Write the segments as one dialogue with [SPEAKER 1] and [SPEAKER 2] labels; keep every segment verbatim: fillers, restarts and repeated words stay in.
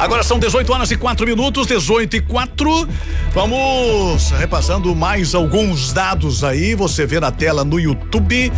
[SPEAKER 1] Agora são dezoito horas e quatro minutos, dezoito e quatro. Vamos repassando mais alguns dados aí. Você vê na tela no YouTube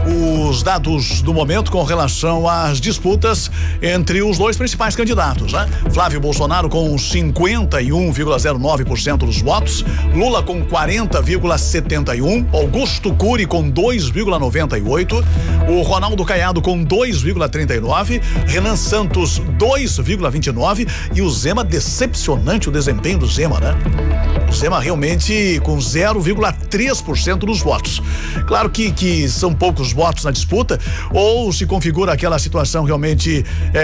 [SPEAKER 1] os dados do momento com relação às disputas entre os dois principais candidatos, né? Flávio Bolsonaro com cinquenta e um vírgula zero nove por cento dos votos, Lula com quarenta vírgula setenta e um, Augusto Cury com dois vírgula noventa e oito, o Ronaldo Caiado com dois vírgula trinta e nove, Renan Santos dois vírgula vinte e nove e o Zema, decepcionante o desempenho do Zema, né? O Zema realmente com zero vírgula três por cento dos votos. Claro que, que são poucos votos na disputa, ou se configura aquela situação realmente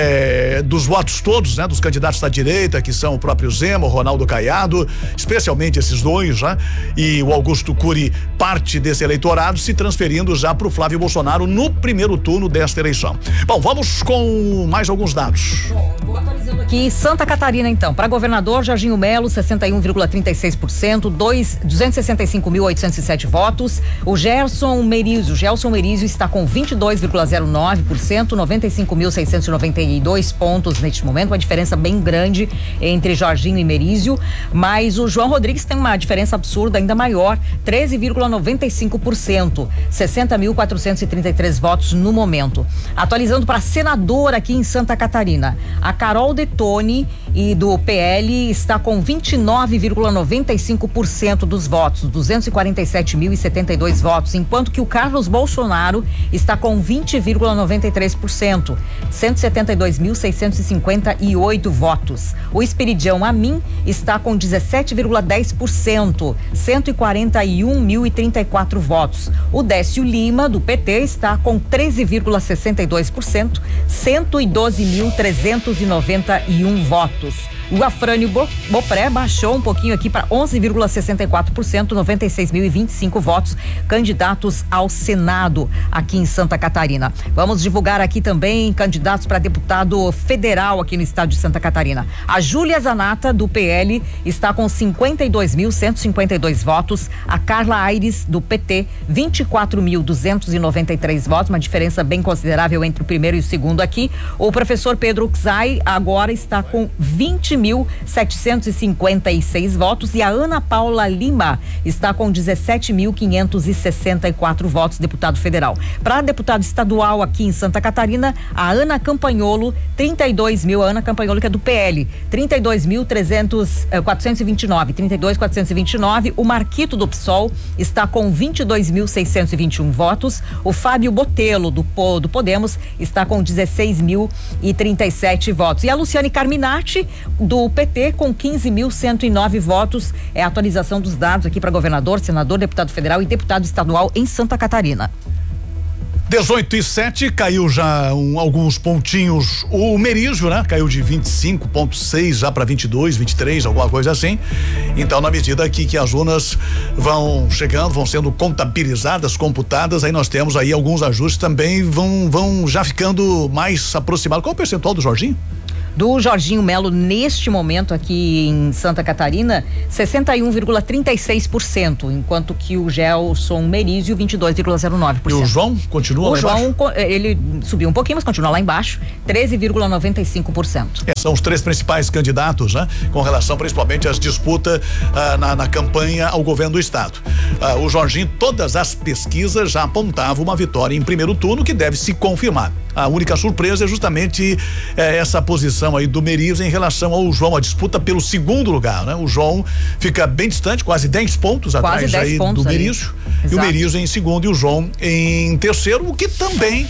[SPEAKER 1] é, dos votos todos, né? Dos candidatos da direita, que são o próprio Zema, o Ronaldo Caiado, especialmente esses dois, né? E o Augusto Cury, parte desse eleitorado se transferindo já para o Flávio Bolsonaro no primeiro turno desta eleição. Bom, vamos com mais alguns dados.
[SPEAKER 2] Bom, vou atualizando aqui Santa Catarina então, para governador Jorginho Melo, sessenta e um vírgula trinta e seis por cento, duzentos e sessenta e cinco mil oitocentos e sete votos. O Gerson Merizio, Gelson Merizio está com vinte e dois vírgula zero nove por cento, noventa e cinco mil seiscentos e noventa e dois pontos neste momento, uma diferença bem grande entre Jorginho e Merizio, mas o João Rodrigues tem uma diferença absurda ainda maior, treze vírgula noventa e cinco por cento, sessenta mil quatrocentos e trinta e três votos no momento. Atualizando para senador aqui em Santa Catarina, a Carol Detoni e do P L está com vinte e nove vírgula noventa e cinco por cento dos votos, duzentos e quarenta e sete mil e setenta e dois votos, enquanto que o Carlos Bolsonaro está com vinte vírgula noventa e três por cento, cento e setenta e dois mil seiscentos e cinquenta e oito votos. O Esperidião Amin está com dezessete vírgula dez por cento, cento e quarenta e um mil e trinta e quatro votos. O Décio Lima do P T está com treze vírgula sessenta e dois por cento, cento e doze mil trezentos e noventa e um votos. O Afrânio Bopré baixou um pouquinho aqui para onze vírgula sessenta e quatro por cento, noventa e seis mil e vinte e cinco votos, candidatos ao Senado aqui em Santa Catarina. Vamos divulgar aqui também candidatos para deputado federal aqui no estado de Santa Catarina. A Júlia Zanata do P L está com cinquenta e dois mil cento e cinquenta e dois votos. A Carla Aires do P T, vinte e quatro mil duzentos e noventa e três votos, uma diferença bem considerável entre o primeiro e o segundo aqui. O professor Pedro Xay agora está com vinte mil setecentos e cinquenta e seis votos e a Ana Paula Lima está com dezessete mil quinhentos e sessenta e quatro votos, deputado federal. Para deputado estadual aqui em Santa Catarina, a Ana Campanholo, trinta e dois mil, a Ana Campanholo que é do P L, trinta e dois mil quatrocentos e vinte e nove, trinta e dois mil quatrocentos e vinte e nove. O Marquito do P SOL está com vinte e dois mil seiscentos e vinte e um votos. O Fábio Botelho do, do Podemos está com dezesseis mil e trinta e sete votos. E a Luciane Carminati do P T com quinze mil cento e nove votos. É a atualização dos dados aqui para governador, senador, deputado federal e deputado estadual em Santa Catarina.
[SPEAKER 1] dezoito e sete, caiu já um, alguns pontinhos o Merizio, né? Caiu de vinte e cinco vírgula seis já para vinte e dois, vinte e três, alguma coisa assim. Então, na medida que, que as urnas vão chegando, vão sendo contabilizadas, computadas, aí nós temos aí alguns ajustes também vão, vão já ficando mais aproximados. Qual é o percentual do Jorginho?
[SPEAKER 2] Do Jorginho Melo, neste momento aqui em Santa Catarina, sessenta e um vírgula trinta e seis por cento, enquanto que o Gelson Merizio, vinte e dois vírgula zero nove por cento.
[SPEAKER 1] E o João continua
[SPEAKER 2] o
[SPEAKER 1] lá
[SPEAKER 2] João,
[SPEAKER 1] embaixo?
[SPEAKER 2] Ele subiu um pouquinho, mas continua lá embaixo, treze vírgula noventa e cinco por cento.
[SPEAKER 1] É, são os três principais candidatos, né? Com relação principalmente às disputas ah, na, na campanha ao governo do estado. Ah, o Jorginho, todas as pesquisas já apontavam uma vitória em primeiro turno que deve se confirmar. A única surpresa é justamente eh, essa posição aí do Merizio em relação ao João, a disputa pelo segundo lugar, né? O João fica bem distante, quase dez pontos
[SPEAKER 2] quase
[SPEAKER 1] atrás
[SPEAKER 2] dez
[SPEAKER 1] aí
[SPEAKER 2] pontos
[SPEAKER 1] do Merizio. E o Merizio em segundo e o João em terceiro, o que também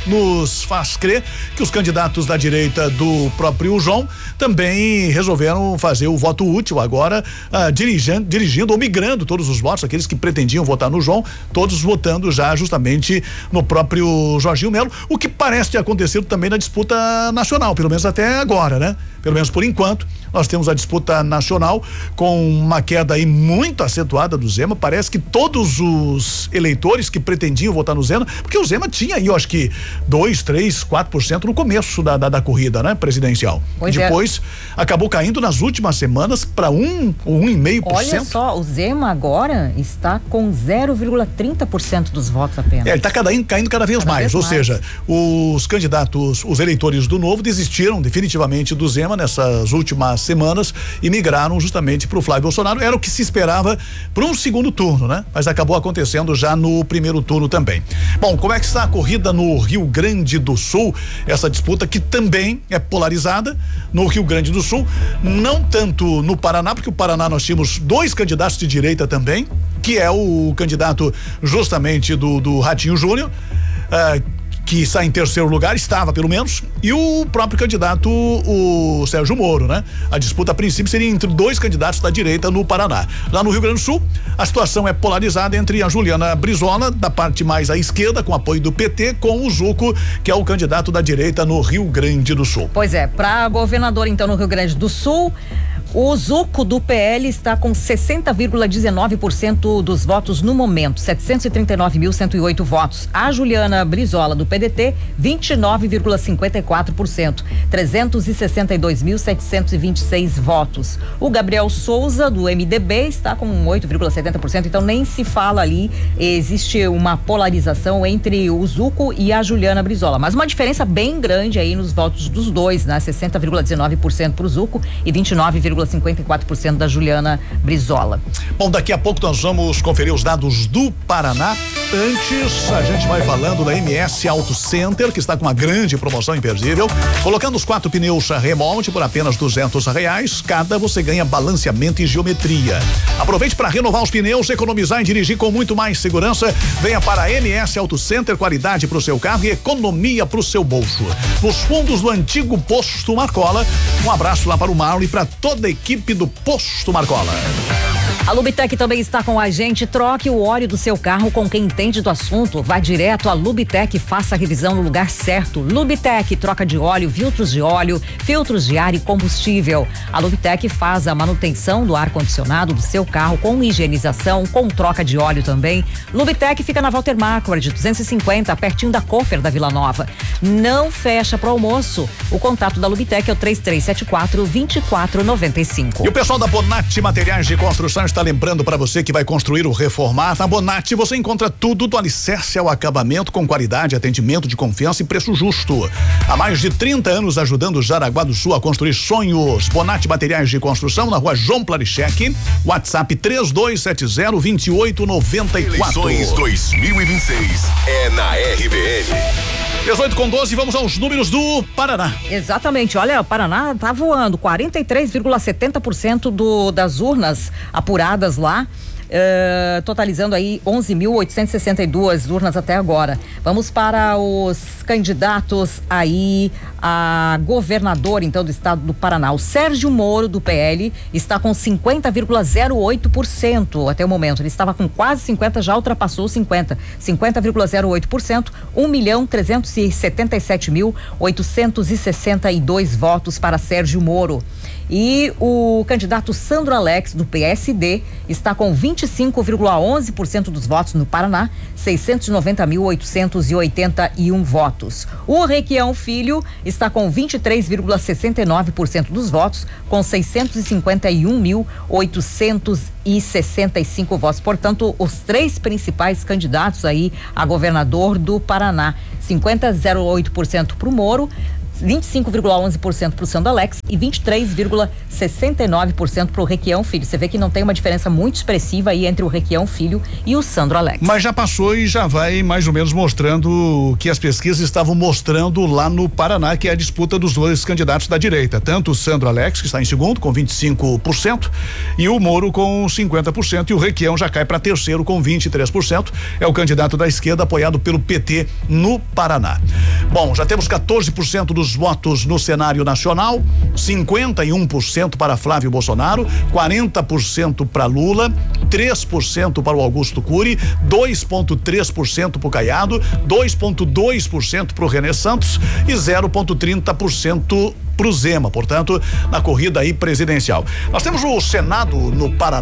[SPEAKER 1] nos faz crer que os candidatos da direita do próprio João também resolveram fazer o voto útil agora, ah, dirigindo, dirigindo ou migrando todos os votos, aqueles que pretendiam votar no João, todos votando já justamente no próprio Jorginho Melo, o que parece ter acontecido também na disputa nacional, pelo menos até agora, né? Pelo menos por enquanto, nós temos a disputa nacional com uma queda aí muito acentuada do Zema. Parece que todos os eleitores que pretendiam votar no Zema, porque o Zema tinha aí, eu acho que dois, três, quatro por cento no começo da, da, da corrida, né? Presidencial.
[SPEAKER 2] Pois
[SPEAKER 1] Depois
[SPEAKER 2] é.
[SPEAKER 1] acabou caindo nas últimas semanas para um ou um vírgula cinco por cento.
[SPEAKER 2] Olha só, o Zema agora está com zero vírgula trinta por cento dos votos apenas.
[SPEAKER 1] É, ele está caindo, caindo cada vez
[SPEAKER 2] cada
[SPEAKER 1] mais,
[SPEAKER 2] vez
[SPEAKER 1] ou
[SPEAKER 2] mais.
[SPEAKER 1] seja, os candidatos, os eleitores do Novo desistiram definitivamente do Zema nessas últimas semanas e migraram justamente para o Flávio Bolsonaro. Era o que se esperava para um segundo turno, né? Mas acabou acontecendo já no primeiro turno também. Bom, como é que está a corrida no Rio Grande do Sul? Essa disputa que também é polarizada no Rio Grande do Sul, não tanto no Paraná, porque o Paraná nós tínhamos dois candidatos de direita também, que é o candidato justamente do, do Ratinho Júnior, uh, que está em terceiro lugar, estava pelo menos, e o próprio candidato, o Sérgio Moro, né? A disputa a princípio seria entre dois candidatos da direita no Paraná. Lá no Rio Grande do Sul, a situação é polarizada entre a Juliana Brizola, da parte mais à esquerda, com apoio do P T, com o Zuco, que é o candidato da direita no Rio Grande do Sul.
[SPEAKER 2] Pois é, para governador então no Rio Grande do Sul, o Zuco do P L está com sessenta vírgula dezenove por cento dos votos no momento, setecentos e trinta e nove mil cento e oito votos. A Juliana Brizola do P D T, vinte e nove vírgula cinquenta e quatro por cento, trezentos e sessenta e dois mil setecentos e vinte e seis votos. O Gabriel Souza do M D B está com oito vírgula setenta por cento, então nem se fala ali, existe uma polarização entre o Zuco e a Juliana Brizola, mas uma diferença bem grande aí nos votos dos dois, né? sessenta vírgula dezenove por cento para o Zuco e vinte e nove vírgula cinquenta e quatro por cento da Juliana Brizola.
[SPEAKER 1] Bom, daqui a pouco nós vamos conferir os dados do Paraná. Antes, a gente vai falando da M S Auto Center, que está com uma grande promoção imperdível. Colocando os quatro pneus remote por apenas duzentos reais. Cada você ganha balanceamento e geometria. Aproveite para renovar os pneus, economizar e dirigir com muito mais segurança. Venha para a M S Auto Center, qualidade para o seu carro e economia para o seu bolso. Nos fundos do antigo Posto Marcola. Um abraço lá para o Mauro e para toda a equipe do Posto Marcola.
[SPEAKER 2] A Lubitec também está com a gente. Troque o óleo do seu carro com quem entende do assunto. Vá direto à Lubitec e faça a revisão no lugar certo. Lubitec, troca de óleo, filtros de óleo, filtros de ar e combustível. A Lubitec faz a manutenção do ar-condicionado do seu carro com higienização, com troca de óleo também. Lubitec fica na Walter Marquardt, duzentos e cinquenta, pertinho da Cooper da Vila Nova. Não fecha para almoço. O contato da Lubitec é o três três sete quatro, dois quatro nove cinco.
[SPEAKER 1] E o pessoal da Bonatti Materiais de Construção está lembrando para você que vai construir ou reformar. Na Bonatti você encontra tudo do alicerce ao acabamento com qualidade, atendimento de confiança e preço justo. Há mais de trinta anos ajudando o Jaraguá do Sul a construir sonhos. Bonatti Materiais de Construção na Rua João Plarichek, WhatsApp três dois sete zero, dois oito nove quatro.
[SPEAKER 3] Eleições dois mil e vinte e seis é na R B N.
[SPEAKER 1] dezoito com doze, vamos aos números do Paraná.
[SPEAKER 2] Exatamente, olha, o Paraná tá voando, quarenta e três vírgula setenta por cento do das urnas apuradas lá. Uh, totalizando aí onze mil oitocentos e sessenta e duas urnas até agora. Vamos para os candidatos aí a governador então do estado do Paraná. O Sérgio Moro do P L está com cinquenta vírgula zero oito por cento até o momento. Ele estava com quase cinquenta, já ultrapassou cinquenta, cinquenta vírgula zero oito por cento, um milhão trezentos e setenta e sete mil oitocentos e sessenta e dois votos para Sérgio Moro. E o candidato Sandro Alex do P S D está com vinte e cinco vírgula onze por cento dos votos no Paraná, seiscentos e noventa mil oitocentos e oitenta e um votos. O Requião Filho está com vinte e três vírgula sessenta e nove por cento dos votos, com seiscentos e cinquenta e um mil oitocentos e sessenta e cinco votos. Portanto, os três principais candidatos aí a governador do Paraná, cinquenta vírgula zero oito por cento para o Moro, vinte e cinco vírgula onze por cento para o Sandro Alex e vinte e três vírgula sessenta e nove por cento para o Requião Filho. Você vê que não tem uma diferença muito expressiva aí entre o Requião Filho e o Sandro Alex.
[SPEAKER 1] Mas já passou e já vai mais ou menos mostrando o que as pesquisas estavam mostrando lá no Paraná, que é a disputa dos dois candidatos da direita. Tanto o Sandro Alex, que está em segundo, com vinte e cinco por cento, e o Moro com cinquenta por cento, e o Requião já cai para terceiro com vinte e três por cento. É o candidato da esquerda apoiado pelo P T no Paraná. Bom, já temos quatorze por cento dos votos no cenário nacional, cinquenta e um por cento para Flávio Bolsonaro, quarenta por cento para Lula, três por cento para o Augusto Cury, dois vírgula três por cento para o Caiado, dois vírgula dois por cento para o René Santos e zero vírgula trinta por cento pro Zema, portanto, na corrida aí presidencial. Nós temos o Senado no Paraná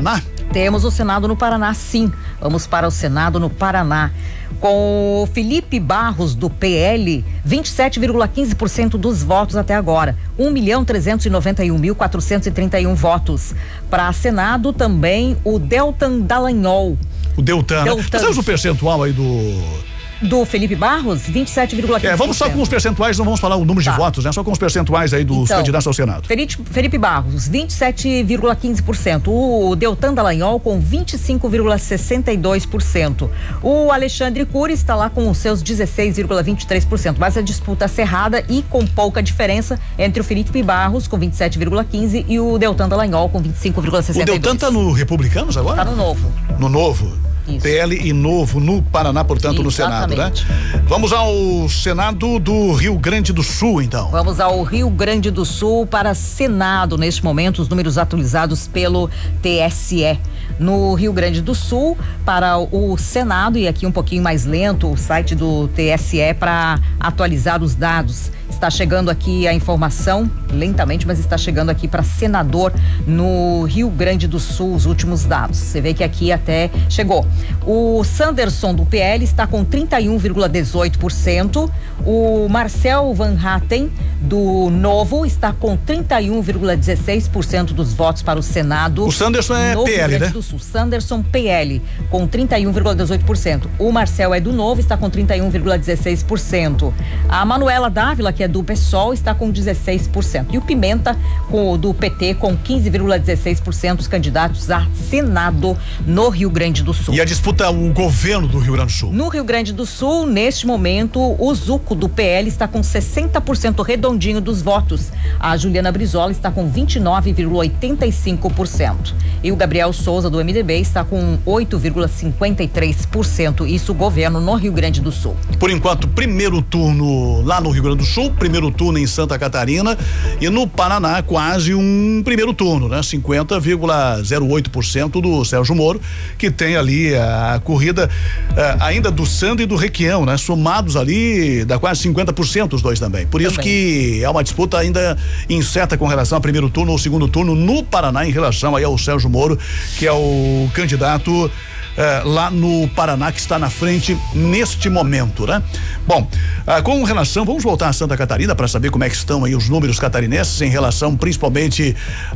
[SPEAKER 2] Temos o Senado no Paraná, sim. Vamos para o Senado no Paraná. Com o Felipe Barros, do P L, vinte e sete vírgula quinze por cento dos votos até agora. um milhão trezentos e noventa e um mil quatrocentos e trinta e um votos. Para Senado também o Deltan Dallagnol.
[SPEAKER 1] O Deltan,
[SPEAKER 2] Deltan.
[SPEAKER 1] Né? Nós temos o percentual aí do...
[SPEAKER 2] Do Felipe Barros, vinte e sete vírgula quinze por cento.
[SPEAKER 1] É, vamos só com os percentuais, não vamos falar o número
[SPEAKER 2] tá.
[SPEAKER 1] de votos, né? Só com os percentuais aí dos
[SPEAKER 2] então,
[SPEAKER 1] candidatos ao Senado.
[SPEAKER 2] Felipe Barros, vinte e sete vírgula quinze por cento. O Deltan Dallagnol com vinte e cinco vírgula sessenta e dois por cento. O Alexandre Cury está lá com os seus dezesseis vírgula vinte e três por cento. Mas a disputa cerrada e com pouca diferença entre o Felipe Barros com vinte e sete vírgula quinze por cento e o Deltan Dallagnol com vinte e cinco vírgula sessenta e dois por cento.
[SPEAKER 1] O Deltan tá no Republicanos agora?
[SPEAKER 2] Tá no Novo.
[SPEAKER 1] No Novo. Isso. P L e Novo no Paraná, portanto, exatamente. No Senado, né? Vamos ao Senado do Rio Grande do Sul, então.
[SPEAKER 2] Vamos ao Rio Grande do Sul para Senado, neste momento, os números atualizados pelo T S E. No Rio Grande do Sul, para o Senado, e aqui um pouquinho mais lento, o site do T S E para atualizar os dados. Está chegando aqui a informação, lentamente, mas está chegando aqui para senador no Rio Grande do Sul, os últimos dados. Você vê que aqui até chegou. O Sanderson, do P L, está com trinta e um vírgula dezoito por cento. O Marcel Van Hatten, do Novo, está com trinta e um vírgula dezesseis por cento dos votos para o Senado.
[SPEAKER 1] O Sanderson é P L,
[SPEAKER 2] Rio Grande
[SPEAKER 1] né?
[SPEAKER 2] do Sul. Sanderson, P L, com trinta e um vírgula dezoito por cento. O Marcel é do Novo, está com trinta e um vírgula dezesseis por cento. A Manuela Dávila, que é do PSOL, está com dezesseis por cento. E o Pimenta, com, do P T, com quinze vírgula dezesseis por cento dos candidatos a Senado no Rio Grande do Sul.
[SPEAKER 1] E a disputa, o governo do Rio Grande do Sul?
[SPEAKER 2] No Rio Grande do Sul, neste momento, o Zuco, do P L, está com sessenta por cento redondinho dos votos. A Juliana Brizola está com vinte e nove vírgula oitenta e cinco por cento. E o Gabriel Souza, do M D B, está com oito vírgula cinquenta e três por cento. Isso, o governo no Rio Grande do Sul.
[SPEAKER 1] Por enquanto, primeiro turno lá no Rio Grande do Sul, primeiro turno em Santa Catarina, e no Paraná quase um primeiro turno, né? cinquenta vírgula zero oito por cento do Sérgio Moro, que tem ali a corrida eh, ainda do Sandro e do Requião, né? Somados ali dá quase cinquenta por cento os dois também. Por isso também. Que é uma disputa ainda incerta com relação ao primeiro turno ou segundo turno no Paraná em relação aí ao Sérgio Moro, que é o candidato É, lá no Paraná, que está na frente neste momento, né? Bom, ah, com relação, vamos voltar a Santa Catarina para saber como é que estão aí os números catarinenses em relação principalmente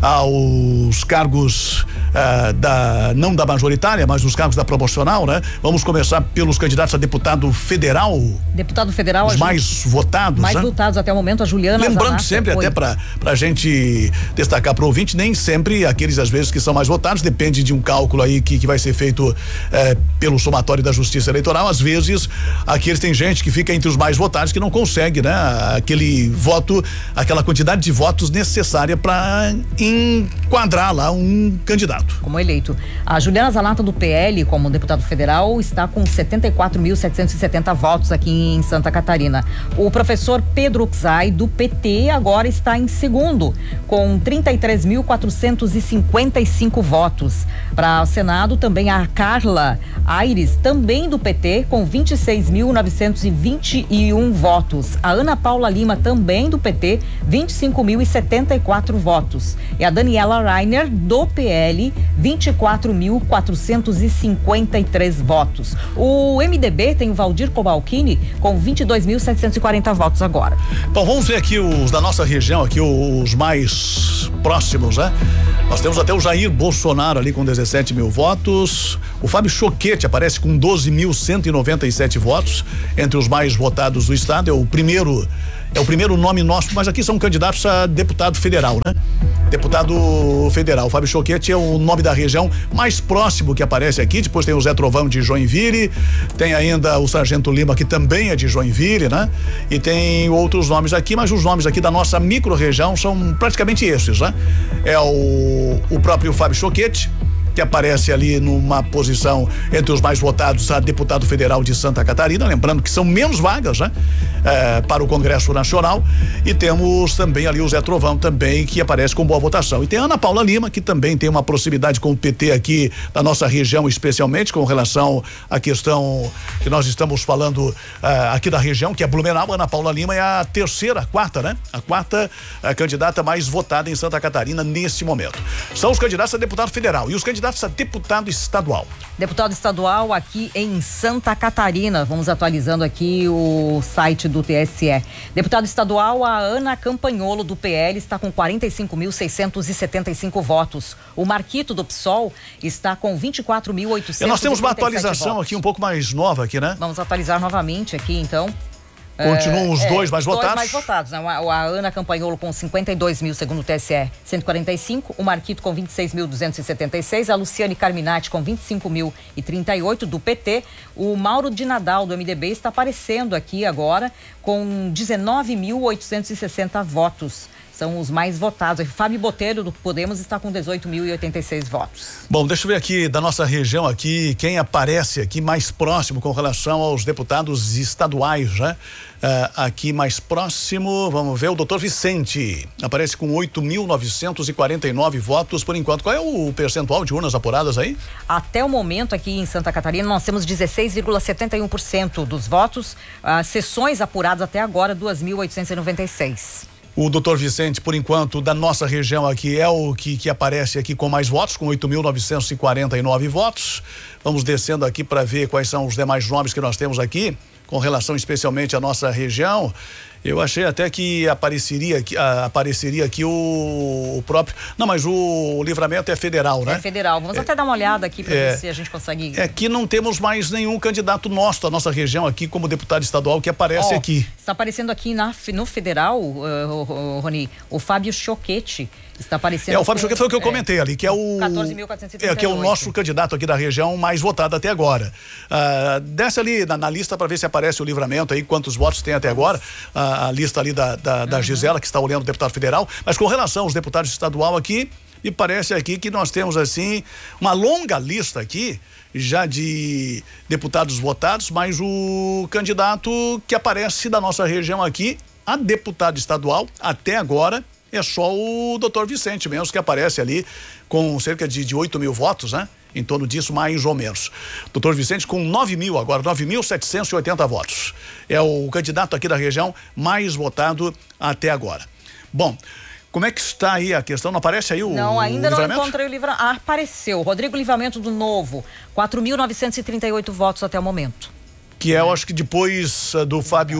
[SPEAKER 1] aos cargos ah, da, não da majoritária, mas dos cargos da proporcional, né? Vamos começar pelos candidatos a deputado federal.
[SPEAKER 2] Deputado federal.
[SPEAKER 1] Os mais votados,
[SPEAKER 2] Mais
[SPEAKER 1] né?
[SPEAKER 2] votados até o momento, a Juliana
[SPEAKER 1] Lembrando
[SPEAKER 2] Zanata,
[SPEAKER 1] sempre, foi. Até para pra gente destacar para o ouvinte, nem sempre aqueles às vezes que são mais votados, depende de um cálculo aí que, que vai ser feito É, pelo somatório da Justiça Eleitoral. Às vezes, aqueles tem gente que fica entre os mais votados que não consegue, né? Aquele voto, aquela quantidade de votos necessária para enquadrar lá um candidato.
[SPEAKER 2] Como eleito. A Juliana Zanata, do P L, como deputado federal, está com setenta e quatro mil setecentos e setenta votos aqui em Santa Catarina. O professor Pedro Xay, do P T, agora está em segundo, com trinta e três mil quatrocentos e cinquenta e cinco votos. Para o Senado, também a Carla Aires, também do P T, com vinte e seis mil novecentos e vinte e um votos. A Ana Paula Lima, também do P T, vinte e cinco mil e setenta e quatro votos. E a Daniela Rainer, do P L, vinte e quatro mil quatrocentos e cinquenta e três votos. O M D B tem o Valdir Cobalcini com vinte e dois mil setecentos e quarenta votos agora.
[SPEAKER 1] Bom, vamos ver aqui os da nossa região, aqui os mais próximos, né? Nós temos até o Jair Bolsonaro ali com dezessete mil votos. O Fábio Choquete aparece com doze mil cento e noventa e sete votos entre os mais votados do estado. É o primeiro, é o primeiro nome nosso, mas aqui são candidatos a deputado federal, né? Deputado federal. O Fábio Choquete é o nome da região mais próximo que aparece aqui. Depois tem o Zé Trovão de Joinville, tem ainda o Sargento Lima, que também é de Joinville, né? E tem outros nomes aqui, mas os nomes aqui da nossa micro-região são praticamente esses, né? É o, o próprio Fábio Choquete, que aparece ali numa posição entre os mais votados a deputado federal de Santa Catarina, lembrando que são menos vagas, né? eh, para o Congresso Nacional. E temos também ali o Zé Trovão também, que aparece com boa votação. E tem a Ana Paula Lima, que também tem uma proximidade com o P T aqui da nossa região, especialmente com relação à questão que nós estamos falando uh, aqui da região, que é Blumenau. Ana Paula Lima é a terceira, a quarta, né? A quarta a candidata mais votada em Santa Catarina nesse momento. São os candidatos a deputado federal e os candidatos a deputado estadual.
[SPEAKER 2] Deputado estadual aqui em Santa Catarina. Vamos atualizando aqui o site do T S E. Deputado estadual, a Ana Campanholo, do P L, está com quarenta e cinco mil seiscentos e setenta e cinco votos. O Marquito, do P SOL, está com vinte e quatro mil oitocentos e trinta e sete votos.
[SPEAKER 1] Nós temos uma atualização aqui um pouco mais nova aqui, né?
[SPEAKER 2] Vamos atualizar novamente aqui, então.
[SPEAKER 1] Continuam os
[SPEAKER 2] é,
[SPEAKER 1] dois mais
[SPEAKER 2] dois
[SPEAKER 1] votados?
[SPEAKER 2] mais votados, né? A, a Ana Campanholo com cinquenta e dois mil, segundo o T S E, cento e quarenta e cinco. O Marquito com vinte e seis mil duzentos e setenta e seis. A Luciane Carminati com vinte e cinco mil e trinta e oito, do P T. O Mauro de Nadal, do M D B, está aparecendo aqui agora com dezenove mil oitocentos e sessenta votos. São os mais votados. Fábio Botelho, do Podemos, está com dezoito mil e oitenta e seis votos.
[SPEAKER 1] Bom, deixa eu ver aqui da nossa região aqui, quem aparece aqui mais próximo com relação aos deputados estaduais, né? Uh, aqui mais próximo, vamos ver, o doutor Vicente aparece com oito mil novecentos e quarenta e nove votos por enquanto. Qual é o percentual de urnas apuradas aí?
[SPEAKER 2] Até o momento aqui em Santa Catarina nós temos dezesseis vírgula setenta e um por cento dos votos. As sessões apuradas até agora, duas mil oitocentos e noventa e seis.
[SPEAKER 1] O doutor Vicente, por enquanto, da nossa região aqui, é o que, que aparece aqui com mais votos, com oito mil novecentos e quarenta e nove votos. Vamos descendo aqui para ver quais são os demais nomes que nós temos aqui, com relação especialmente à nossa região. Eu achei até que apareceria aqui, a, apareceria aqui o, o próprio... Não, mas o, o Livramento é federal, né?
[SPEAKER 2] É federal. Vamos é, até dar uma olhada aqui para é, ver se a gente consegue...
[SPEAKER 1] É que não temos mais nenhum candidato nosso da nossa região aqui como deputado estadual que aparece oh, aqui.
[SPEAKER 2] Está aparecendo aqui na, no federal, uh, uh, uh, Rony, o Fábio Choquete. Está aparecendo.
[SPEAKER 1] É, o Fábio Choquete foi o que eu comentei é, ali, que é o.
[SPEAKER 2] quatorze mil quatrocentos e trinta e oito.
[SPEAKER 1] É, que é o nosso candidato aqui da região mais votado até agora. Uh, desce ali na, na lista para ver se aparece o Livramento aí, quantos votos tem até agora. Uh, a lista ali da, da, da uhum. Gisela, que está olhando o deputado federal. Mas com relação aos deputados estadual aqui, me parece aqui que nós temos assim uma longa lista aqui já de deputados votados, mas o candidato que aparece da nossa região aqui, a deputado estadual, até agora, é só o doutor Vicente mesmo, que aparece ali com cerca de, de oito mil votos, né? Em torno disso, mais ou menos. Doutor Vicente com nove mil agora, nove mil setecentos e oitenta votos. É o candidato aqui da região mais votado até agora. Bom, como é que está aí a questão? Não aparece aí o
[SPEAKER 2] Não, ainda
[SPEAKER 1] o
[SPEAKER 2] não encontrei o livramento. Ah, apareceu. Rodrigo Livramento do Novo, quatro mil novecentos e trinta e oito votos até o momento.
[SPEAKER 1] Que é, eu acho que depois uh, do Fábio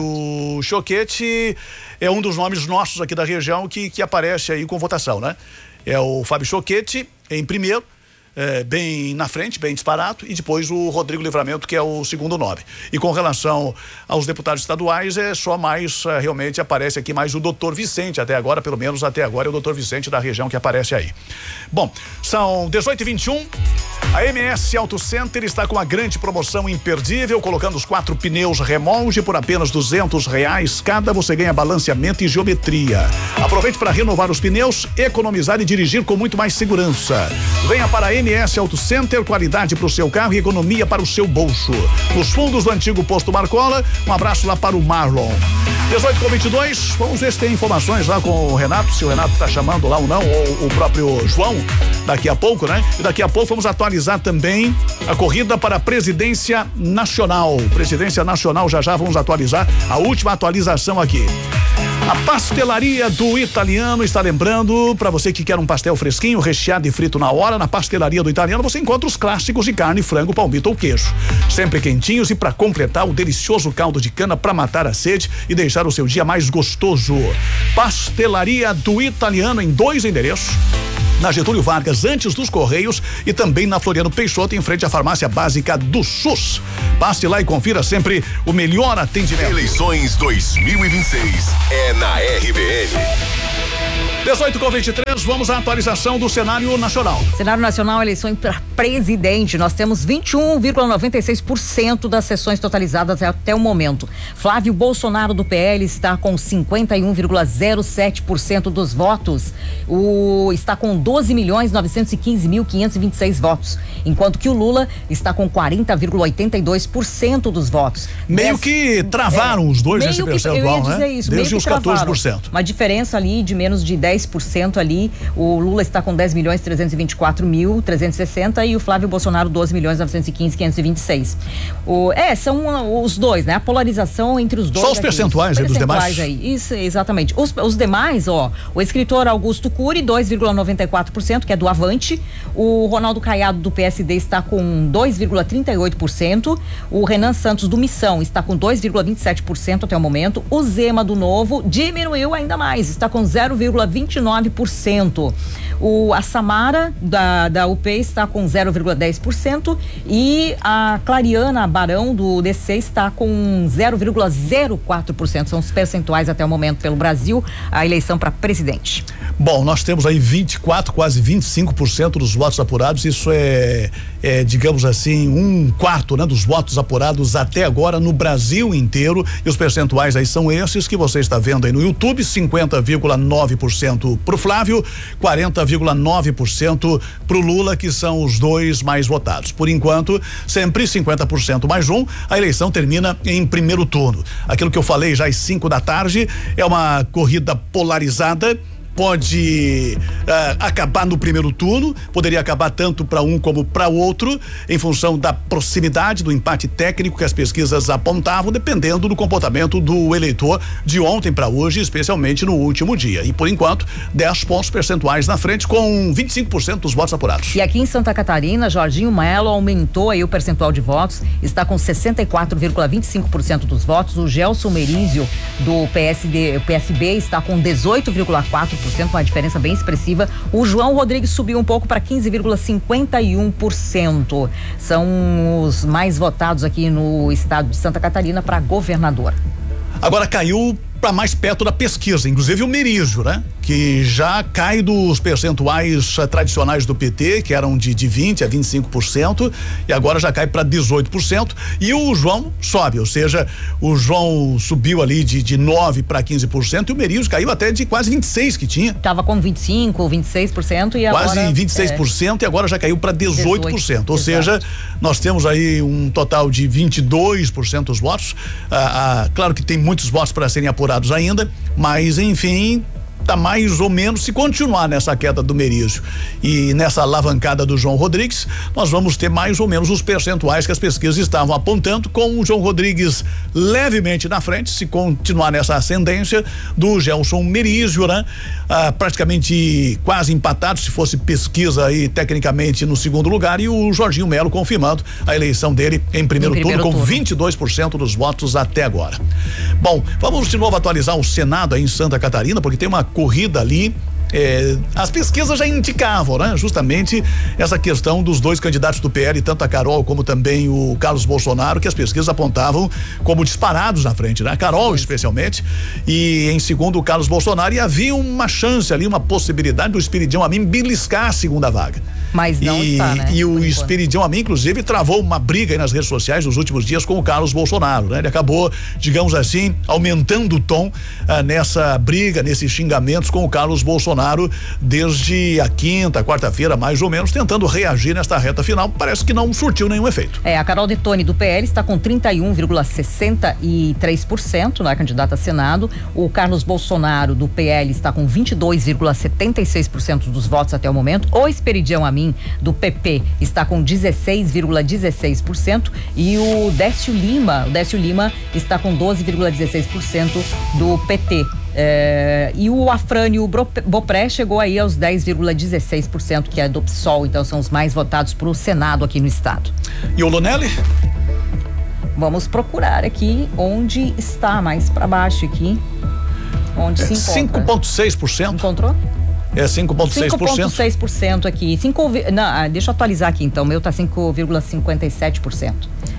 [SPEAKER 1] Choquete, é um dos nomes nossos aqui da região que, que aparece aí com votação, né? É o Fábio Choquete em primeiro, é, bem na frente, bem disparado, e depois o Rodrigo Livramento, que é o segundo nome. E com relação aos deputados estaduais, é só mais, é, realmente aparece aqui mais o doutor Vicente, até agora, pelo menos até agora, é o doutor Vicente da região que aparece aí. Bom, são dezoito e vinte e um. A M S Auto Center está com uma grande promoção imperdível, colocando os quatro pneus Remolge por apenas duzentos reais cada. Você ganha balanceamento e geometria. Aproveite para renovar os pneus, economizar e dirigir com muito mais segurança. Venha para a M S Auto Center, qualidade para o seu carro e economia para o seu bolso. Nos fundos do antigo posto Marcola, um abraço lá para o Marlon. dezoito com vinte e dois, vamos ver se tem informações lá com o Renato, se o Renato está chamando lá ou não, ou o próprio João, daqui a pouco, né? E daqui a pouco vamos atualizar também a corrida para a presidência nacional. Presidência nacional, já já vamos atualizar a última atualização aqui. A Pastelaria do Italiano está lembrando, para você que quer um pastel fresquinho, recheado e frito na hora, na Pastelaria do Italiano você encontra os clássicos de carne, frango, palmito ou queijo. Sempre quentinhos e para completar o delicioso caldo de cana para matar a sede e deixar o seu dia mais gostoso. Pastelaria do Italiano em dois endereços. Na Getúlio Vargas, antes dos Correios, e também na Floriano Peixoto, em frente à farmácia básica do SUS. Passe lá e confira sempre o melhor atendimento.
[SPEAKER 3] Eleições dois mil e vinte e seis é na R B N.
[SPEAKER 1] dezoito com vinte e três, vamos à atualização do cenário nacional.
[SPEAKER 2] Cenário nacional, eleição para presidente. Nós temos vinte e um vírgula noventa e seis por cento das sessões totalizadas até o momento. Flávio Bolsonaro do P L está com cinquenta e um vírgula zero sete por cento dos votos. O está com doze milhões novecentos e quinze mil quinhentos e vinte e seis votos, enquanto que o Lula está com quarenta vírgula oitenta e dois por cento dos votos.
[SPEAKER 1] Meio Des... que travaram é, os dois nesse percentual,
[SPEAKER 2] eu ia dizer
[SPEAKER 1] né?
[SPEAKER 2] Isso,
[SPEAKER 1] Desde
[SPEAKER 2] meio
[SPEAKER 1] os quatorze por cento.
[SPEAKER 2] Uma diferença ali de menos de dez por cento ali. O Lula está com dez milhões trezentos e vinte e quatro mil trezentos e sessenta e o Flávio Bolsonaro doze milhões novecentos e quinze mil quinhentos e vinte e seis. O, é, são uh, os dois, né? A polarização entre os dois.
[SPEAKER 1] Só os percentuais, aí, dos demais?
[SPEAKER 2] Aí. Isso, exatamente. Os, os demais, ó, o escritor Augusto Cury, dois vírgula noventa e quatro por cento, que é do Avante. O Ronaldo Caiado do P S D está com dois vírgula trinta e oito por cento. O Renan Santos do Missão está com dois vírgula vinte e sete por cento até o momento. O Zema do Novo diminuiu ainda mais, está com zero vírgula vinte e nove por cento. O, a Samara da, da U P está com zero vírgula dez por cento e a Clariana Barão do D C está com zero vírgula zero quatro por cento. São os percentuais até o momento pelo Brasil, a eleição para presidente.
[SPEAKER 1] Bom, nós temos aí vinte e quatro, quase vinte e cinco por cento dos votos apurados. Isso é, é, digamos assim, um quarto, né, dos votos apurados até agora no Brasil inteiro. E os percentuais aí são esses que você está vendo aí no YouTube: cinquenta vírgula nove por cento pro Flávio, quarenta vírgula nove por cento pro Lula, que são os dois mais votados. Por enquanto, sempre cinquenta por cento mais um. A eleição termina em primeiro turno. Aquilo que eu falei já às cinco da tarde é uma corrida polarizada. Pode uh, acabar no primeiro turno, poderia acabar tanto para um como para o outro, em função da proximidade, do empate técnico que as pesquisas apontavam, dependendo do comportamento do eleitor de ontem para hoje, especialmente no último dia. E por enquanto, dez pontos percentuais na frente, com vinte e cinco por cento dos votos apurados.
[SPEAKER 2] E aqui em Santa Catarina, Jorginho Melo aumentou aí o percentual de votos, está com sessenta e quatro vírgula vinte e cinco por cento dos votos. O Gelson Merizio do P S D, P S B está com dezoito vírgula quatro por cento, uma diferença bem expressiva. O João Rodrigues subiu um pouco para quinze vírgula cinquenta e um por cento. São os mais votados aqui no estado de Santa Catarina para governador.
[SPEAKER 1] Agora caiu para mais perto da pesquisa, inclusive o Merizio, né? Que já cai dos percentuais uh, tradicionais do P T, que eram de, de vinte a vinte e cinco por cento, e agora já cai para dezoito por cento, e o João sobe, ou seja, o João subiu ali de, de nove para quinze por cento, e o Merizio caiu até de quase vinte e seis que tinha.
[SPEAKER 2] Tava com vinte e cinco, vinte e seis por cento e
[SPEAKER 1] quase
[SPEAKER 2] agora
[SPEAKER 1] vinte e seis por cento é, e agora já caiu para dezoito por cento, ou exato. Seja, nós temos aí um total de vinte e dois por cento dos votos. Ah, ah, claro que tem muitos votos para serem apurados ainda, mas enfim, tá mais ou menos, se continuar nessa queda do Merizio e nessa alavancada do João Rodrigues, nós vamos ter mais ou menos os percentuais que as pesquisas estavam apontando, com o João Rodrigues levemente na frente, se continuar nessa ascendência do Gelson Merizio, né? Ah, praticamente quase empatado, se fosse pesquisa aí tecnicamente no segundo lugar, e o Jorginho Melo confirmando a eleição dele em primeiro, em primeiro turno, com vinte e dois por cento dos votos até agora. Bom, vamos de novo atualizar o Senado aí em Santa Catarina, porque tem uma corrida ali. É, as pesquisas já indicavam, né? Justamente essa questão dos dois candidatos do P L, tanto a Carol como também o Carlos Bolsonaro, que as pesquisas apontavam como disparados na frente, né? A Carol especialmente, e em segundo o Carlos Bolsonaro, e havia uma chance ali, uma possibilidade do Espiridião Amin beliscar a segunda vaga.
[SPEAKER 2] Mas não
[SPEAKER 1] e,
[SPEAKER 2] está, né?
[SPEAKER 1] E o Espiridião Amin, inclusive, travou uma briga aí nas redes sociais nos últimos dias com o Carlos Bolsonaro, né? Ele acabou, digamos assim, aumentando o tom ah, nessa briga, nesses xingamentos com o Carlos Bolsonaro, desde a quinta, quarta-feira, mais ou menos, tentando reagir nesta reta final. Parece que não surtiu nenhum efeito.
[SPEAKER 2] É, a Carol Detoni do P L está com trinta e um vírgula sessenta e três por cento, né, candidata a Senado. O Carlos Bolsonaro do P L está com vinte e dois vírgula setenta e seis por cento dos votos até o momento. O Esperidião Amin do P P está com dezesseis vírgula dezesseis por cento e o Décio Lima, o Décio Lima está com doze vírgula dezesseis por cento do P T. É, e o Afrânio Bopré chegou aí aos dez vírgula dezesseis por cento, que é do P SOL, então são os mais votados para o Senado aqui no estado.
[SPEAKER 1] E o Lonelli?
[SPEAKER 2] Vamos procurar aqui onde está, mais para baixo aqui, onde é, se encontra.
[SPEAKER 1] cinco vírgula seis por cento.
[SPEAKER 2] Encontrou?
[SPEAKER 1] É cinco vírgula seis por cento.
[SPEAKER 2] cinco vírgula seis por cento aqui. cinco, não, deixa eu atualizar aqui então, o meu tá cinco vírgula cinquenta e sete por cento.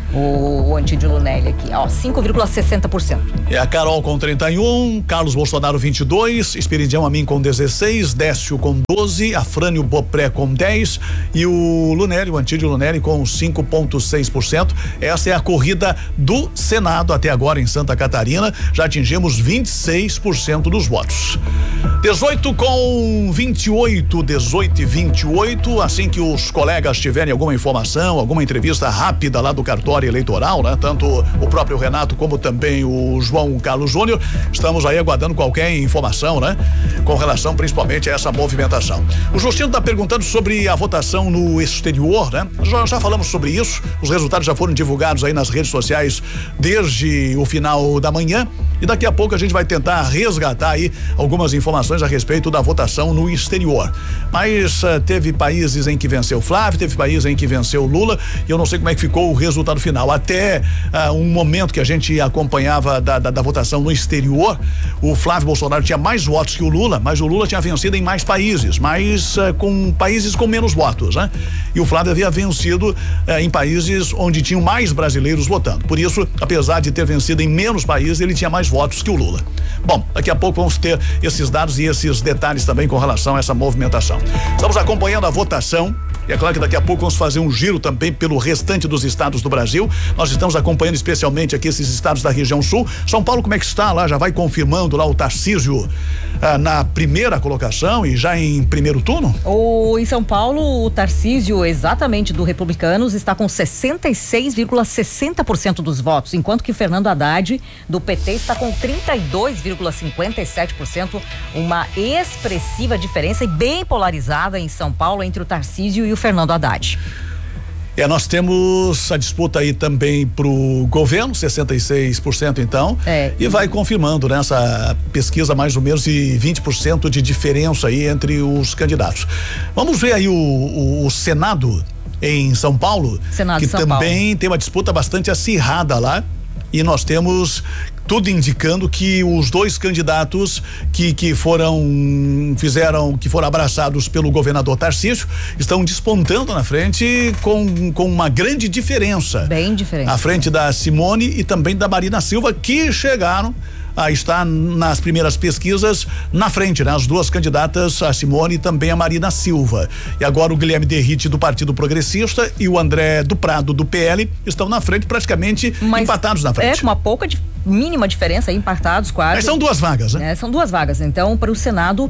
[SPEAKER 2] O, o Antídio Lunelli aqui, ó, cinco vírgula sessenta por cento.
[SPEAKER 1] É a Carol com trinta e um, Carlos Bolsonaro vinte e dois, Esperidião Amin com dezesseis, Décio com doze, Afrânio Bopré com dez e o Lunelli, o Antídio Lunelli com cinco vírgula seis por cento. Essa é a corrida do Senado até agora em Santa Catarina. Já atingimos vinte e seis por cento dos votos. dezoito com vinte e oito, dezoito e vinte e oito. Assim que os colegas tiverem alguma informação, alguma entrevista rápida lá do cartório eleitoral, né? Tanto o próprio Renato como também o João Carlos Júnior, estamos aí aguardando qualquer informação, né? Com relação principalmente a essa movimentação. O Justino está perguntando sobre a votação no exterior, né? Já, já falamos sobre isso, os resultados já foram divulgados aí nas redes sociais desde o final da manhã e daqui a pouco a gente vai tentar resgatar aí algumas informações a respeito da votação no exterior. Mas uh, teve países em que venceu Flávio, teve países em que venceu Lula e eu não sei como é que ficou o resultado final. Até uh, um momento que a gente acompanhava da, da, da votação no exterior, o Flávio Bolsonaro tinha mais votos que o Lula, mas o Lula tinha vencido em mais países, mas uh, com países com menos votos, né? E o Flávio havia vencido uh, em países onde tinham mais brasileiros votando. Por isso, apesar de ter vencido em menos países, ele tinha mais votos que o Lula. Bom, daqui a pouco vamos ter esses dados e esses detalhes também com relação a essa movimentação. Estamos acompanhando a votação. E é claro que daqui a pouco vamos fazer um giro também pelo restante dos estados do Brasil. Nós estamos acompanhando especialmente aqui esses estados da região sul. São Paulo, como é que está lá? Já vai confirmando lá o Tarcísio ah, na primeira colocação e já em primeiro turno?
[SPEAKER 2] O, em São Paulo, o Tarcísio, exatamente do Republicanos, está com sessenta e seis vírgula sessenta por cento dos votos, enquanto que Fernando Haddad, do P T, está com trinta e dois vírgula cinquenta e sete por cento. Uma expressiva diferença e bem polarizada em São Paulo entre o Tarcísio e o Fernando Haddad.
[SPEAKER 1] É, nós temos a disputa aí também pro governo, sessenta e seis por cento então, é, e vai confirmando nessa pesquisa mais ou menos de vinte por cento de diferença aí entre os candidatos. Vamos ver aí o, o, o Senado em São Paulo,
[SPEAKER 2] Senado
[SPEAKER 1] que
[SPEAKER 2] São
[SPEAKER 1] também
[SPEAKER 2] Paulo.
[SPEAKER 1] tem uma disputa bastante acirrada lá. E nós temos tudo indicando que os dois candidatos que que foram fizeram que foram abraçados pelo governador Tarcísio estão despontando na frente com com uma grande diferença.
[SPEAKER 2] Bem diferente.
[SPEAKER 1] À frente da Simone e também da Marina Silva, que chegaram a estar nas primeiras pesquisas na frente, né? As duas candidatas, a Simone e também a Marina Silva. E agora o Guilherme Derrite do Partido Progressista e o André do Prado do P L estão na frente, praticamente
[SPEAKER 2] Mas
[SPEAKER 1] empatados na frente.
[SPEAKER 2] É, com uma pouca de mínima diferença, aí, empatados quase.
[SPEAKER 1] Mas são duas vagas, né?
[SPEAKER 2] É, são duas vagas. Então, para o Senado,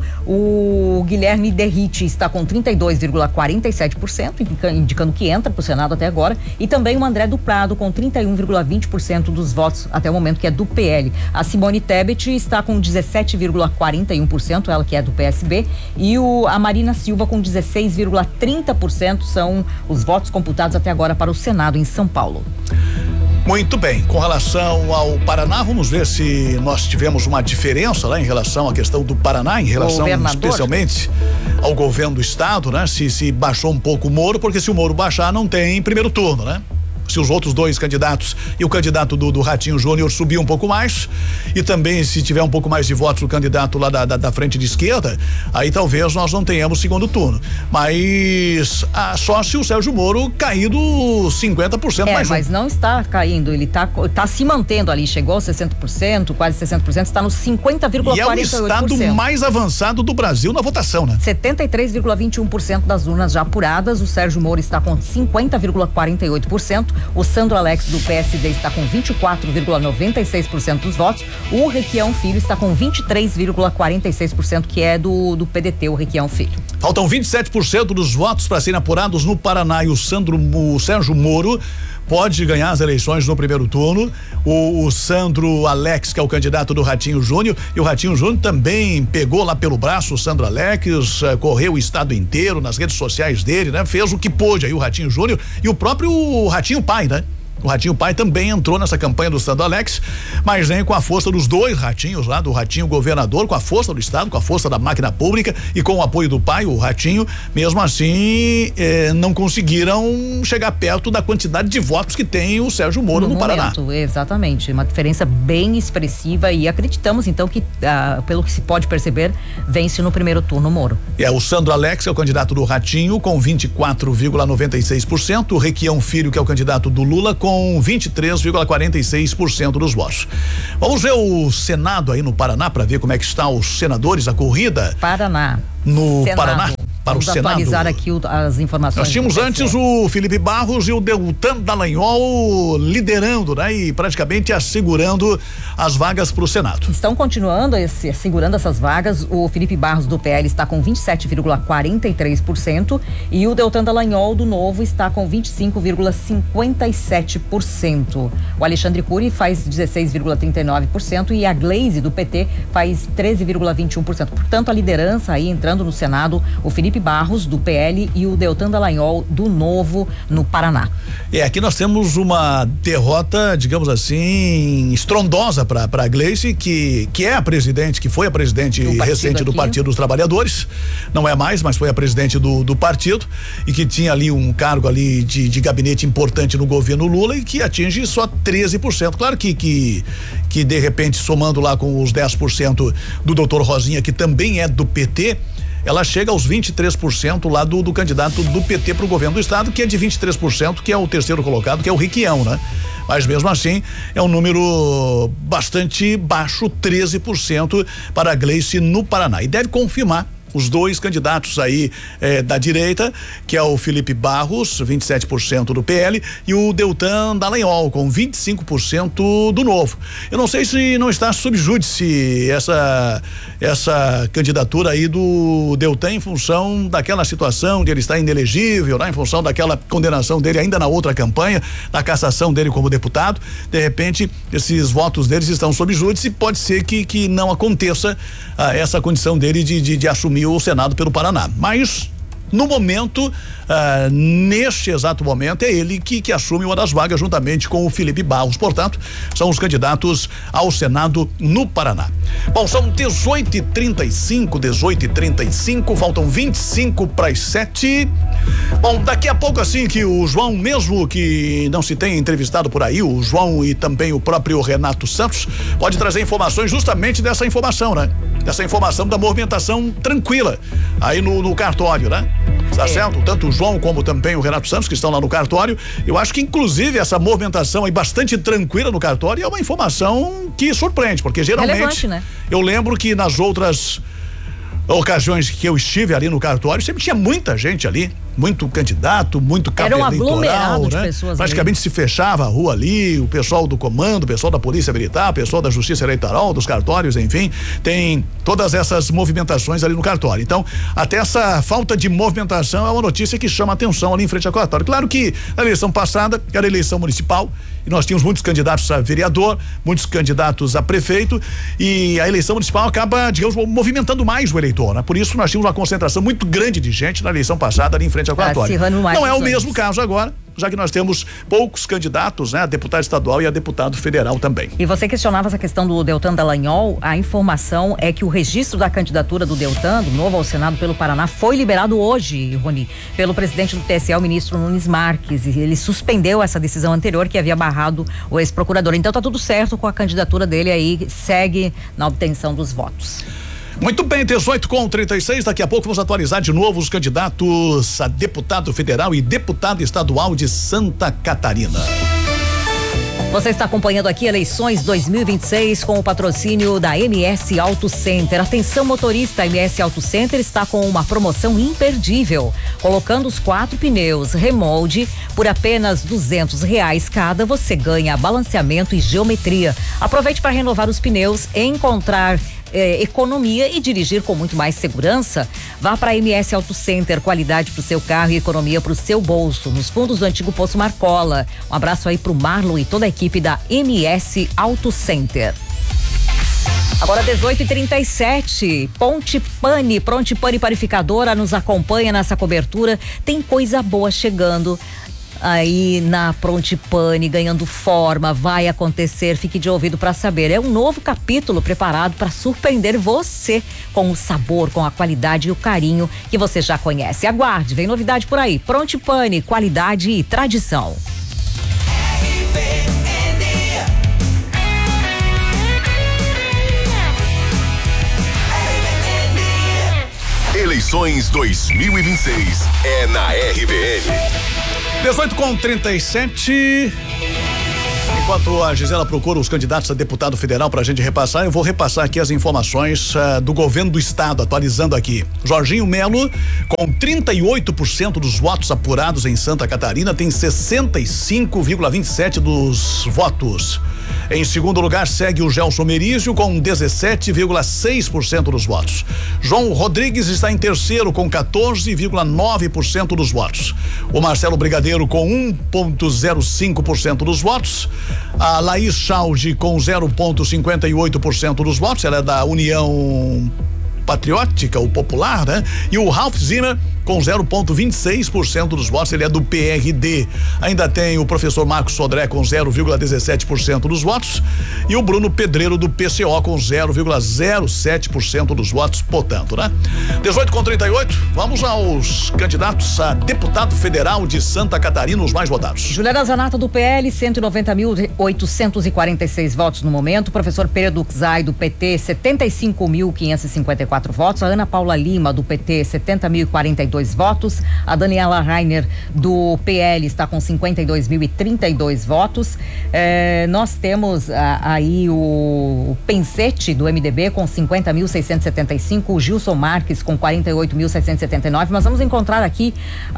[SPEAKER 2] o Guilherme Derrite está com trinta e dois vírgula quarenta e sete por cento, indicando que entra para o Senado até agora, e também o André do Prado com trinta e um vírgula vinte por cento dos votos até o momento, que é do P L. A Simone Tebet está com dezessete vírgula quarenta e um por cento, ela que é do P S B, e o, a Marina Silva com dezesseis vírgula trinta por cento são os votos computados até agora para o Senado em São Paulo.
[SPEAKER 1] Muito bem, com relação ao Paraná, vamos ver se nós tivemos uma diferença lá em relação à questão do Paraná, em relação especialmente ao governo do estado, né? Se, se baixou um pouco o Moro, porque se o Moro baixar não tem primeiro turno, né? Se os outros dois candidatos e o candidato do, do Ratinho Júnior subir um pouco mais e também se tiver um pouco mais de votos o candidato lá da, da, da frente de esquerda, aí talvez nós não tenhamos segundo turno. Mas ah, só se o Sérgio Moro cair do cinquenta por cento
[SPEAKER 2] é,
[SPEAKER 1] mais um.
[SPEAKER 2] Mas não está caindo, ele está tá se mantendo ali, chegou aos sessenta por cento, quase sessenta por cento, está no cinquenta vírgula quarenta e oito por cento.
[SPEAKER 1] E é o estado mais avançado do Brasil na votação, né?
[SPEAKER 2] setenta e três vírgula vinte e um por cento das urnas já apuradas, o Sérgio Moro está com cinquenta vírgula quarenta e oito por cento. O Sandro Alex do P S D está com vinte e quatro vírgula noventa e seis por cento dos votos. O Requião Filho está com vinte e três vírgula quarenta e seis por cento, que é do, do P D T, o Requião Filho.
[SPEAKER 1] Faltam vinte e sete por cento dos votos para serem apurados no Paraná e o, Sandro, o Sérgio Moro pode ganhar as eleições no primeiro turno. O, o Sandro Alex, que é o candidato do Ratinho Júnior, e o Ratinho Júnior também pegou lá pelo braço o Sandro Alex, uh, correu o estado inteiro nas redes sociais dele, né? Fez o que pôde aí o Ratinho Júnior e o próprio Ratinho Pai, né? O Ratinho Pai também entrou nessa campanha do Sandro Alex, mas nem com a força dos dois ratinhos lá, do Ratinho governador, com a força do estado, com a força da máquina pública e com o apoio do pai, o Ratinho, mesmo assim eh, não conseguiram chegar perto da quantidade de votos que tem o Sérgio Moro no, no Paraná.
[SPEAKER 2] Momento, exatamente, uma diferença bem expressiva e acreditamos então que, ah, pelo que se pode perceber, vence no primeiro turno o Moro.
[SPEAKER 1] É, o Sandro Alex é o candidato do Ratinho com vinte e quatro vírgula noventa e seis por cento, o Requião Filho, que é o candidato do Lula, com com vinte e três vírgula quarenta e seis por cento dos votos. Vamos ver o Senado aí no Paraná para ver como é que estão os senadores, a corrida.
[SPEAKER 2] Paraná.
[SPEAKER 1] No
[SPEAKER 2] Senado.
[SPEAKER 1] Paraná. Para
[SPEAKER 2] Vamos
[SPEAKER 1] o Senado.
[SPEAKER 2] atualizar aqui o, as informações.
[SPEAKER 1] Nós tínhamos antes o Felipe Barros e o Deltan Dallagnol liderando, né? E praticamente assegurando as vagas para o Senado.
[SPEAKER 2] Estão continuando esse, segurando essas vagas. O Felipe Barros do P L está com vinte e sete vírgula quarenta e três por cento e o Deltan Dallagnol do Novo está com vinte e cinco vírgula cinquenta e sete por cento. O Alexandre Cury faz dezesseis vírgula trinta e nove por cento e a Gleisi do P T faz treze vírgula vinte e um por cento. Portanto, a liderança aí entrando no Senado, o Felipe Barros do P L e o Deltan Dallagnol do Novo no Paraná.
[SPEAKER 1] É, aqui nós temos uma derrota, digamos assim, estrondosa para para a Gleisi, que que é a presidente, que foi a presidente recente do Partido dos Trabalhadores, não é mais, mas foi a presidente do, do partido e que tinha ali um cargo ali de, de gabinete importante no governo Lula e que atinge só treze por cento. Claro que que que de repente somando lá com os dez por cento do doutor Rosinha, que também é do P T, ela chega aos vinte e três por cento lá do, do candidato do P T para o governo do estado, que é de vinte e três por cento, que é o terceiro colocado, que é o Requião, né? Mas mesmo assim é um número bastante baixo, treze por cento para a Gleisi no Paraná, e deve confirmar os dois candidatos aí eh, da direita, que é o Felipe Barros, vinte e sete por cento do P L, e o Deltan Dallagnol, com vinte e cinco por cento do Novo. Eu não sei se não está sob júdice essa essa candidatura aí do Deltan em função daquela situação de ele estar inelegível, né? Em função daquela condenação dele ainda na outra campanha, da cassação dele como deputado. De repente, esses votos deles estão sob júdice e pode ser que que não aconteça ah, essa condição dele de, de, de assumir o Senado pelo Paraná. Mas no momento, ah, neste exato momento, é ele que, que assume uma das vagas juntamente com o Felipe Barros. Portanto, são os candidatos ao Senado no Paraná. Bom, são dezoito e trinta e cinco, dezoito e trinta e cinco, faltam vinte e cinco para as sete. Bom, daqui a pouco, assim que o João, mesmo que não se tenha entrevistado por aí, o João e também o próprio Renato Santos, pode trazer informações justamente dessa informação, né? Dessa informação da movimentação tranquila aí no, no cartório, né? Tá certo? Tanto o João como também o Renato Santos, que estão lá no cartório. Eu acho que inclusive essa movimentação aí bastante tranquila no cartório é uma informação que surpreende, porque geralmente
[SPEAKER 2] relevante, né?
[SPEAKER 1] Eu lembro que nas outras ocasiões que eu estive ali no cartório, sempre tinha muita gente ali, muito candidato, muito cabo eleitoral,
[SPEAKER 2] era um aglomerado de
[SPEAKER 1] né?
[SPEAKER 2] pessoas.
[SPEAKER 1] Praticamente ali se fechava a rua ali, o pessoal do comando, o pessoal da Polícia Militar, o pessoal da Justiça Eleitoral, dos cartórios, enfim, tem todas essas movimentações ali no cartório. Então, até essa falta de movimentação é uma notícia que chama atenção ali em frente ao cartório. Claro que na eleição passada era eleição municipal e nós tínhamos muitos candidatos a vereador, muitos candidatos a prefeito, e a eleição municipal acaba, digamos, movimentando mais o eleitor, né? Por isso nós tínhamos uma concentração muito grande de gente na eleição passada ali em frente ao cartório. Não é o mesmo caso agora, já que nós temos poucos candidatos, né? A deputado estadual e a deputado federal também.
[SPEAKER 2] E você questionava essa questão do Deltan Dallagnol. A informação é que o registro da candidatura do Deltan, do Novo ao Senado pelo Paraná, foi liberado hoje, Rony, pelo presidente do T S E, o ministro Nunes Marques, e ele suspendeu essa decisão anterior que havia barrado o ex-procurador. Então tá tudo certo com a candidatura dele aí, segue na obtenção dos votos.
[SPEAKER 1] Muito bem, dezoito com trinta e seis, daqui a pouco vamos atualizar de novo os candidatos a deputado federal e deputado estadual de Santa Catarina.
[SPEAKER 2] Você está acompanhando aqui eleições dois mil e vinte e seis com o patrocínio da M S Auto Center. Atenção motorista, a M S Auto Center está com uma promoção imperdível. Colocando os quatro pneus Remold por apenas duzentos reais cada, você ganha balanceamento e geometria. Aproveite para renovar os pneus, encontrar Eh, economia e dirigir com muito mais segurança. Vá para a M S Auto Center, qualidade para o seu carro e economia para o seu bolso, nos fundos do antigo Poço Marcola. Um abraço aí pro Marlon e toda a equipe da M S Auto Center. Agora dezoito e trinta e sete, Ponte Pane, Ponte Pane Panificadora nos acompanha nessa cobertura. Tem coisa boa chegando aí na Ponte Pane, ganhando forma, vai acontecer, fique de ouvido para saber. É um novo capítulo preparado para surpreender você com o sabor, com a qualidade e o carinho que você já conhece. Aguarde, vem novidade por aí. Ponte Pane, qualidade e tradição.
[SPEAKER 3] Eleições dois mil e vinte e seis é na R B N.
[SPEAKER 1] dezoito com trinta e sete. enquanto a Gisela procura os candidatos a deputado federal pra gente repassar, eu vou repassar aqui as informações uh, do governo do estado, atualizando aqui. Jorginho Melo, com trinta e oito por cento dos votos apurados em Santa Catarina, tem sessenta e cinco vírgula vinte e sete dos votos. Em segundo lugar, segue o Gelson Merizio com dezessete vírgula seis por cento dos votos. João Rodrigues está em terceiro com quatorze vírgula nove por cento dos votos. O Marcelo Brigadeiro com um vírgula zero cinco por cento dos votos. A Laís Chaldi com zero vírgula cinquenta e oito por cento dos votos. Ela é da União Patriótica, o Popular, né? E o Ralph Zimmer com zero vírgula vinte e seis por cento dos votos, ele é do P R D. Ainda tem o professor Marcos Sodré com zero vírgula dezessete por cento dos votos e o Bruno Pedreiro do P C O com zero vírgula zero sete por cento dos votos, portanto, né? dezoito com trinta e oito, vamos aos candidatos a deputado federal de Santa Catarina, os mais votados.
[SPEAKER 2] Juliana Zanata do P L, cento e noventa mil oitocentos e quarenta e seis votos no momento. Professor Pedro Duxai do P T, setenta e cinco mil quinhentos e cinquenta e quatro votos. A Ana Paula Lima do P T, setenta mil e quarenta e dois votos. A Daniela Rainer do P L está com cinquenta e dois mil e trinta e dois votos. Eh, nós temos ah, aí o, o Pensete do M D B com cinquenta mil seiscentos e setenta e cinco, o Gilson Marques com quarenta e oito mil seiscentos e setenta e nove. Nós vamos encontrar aqui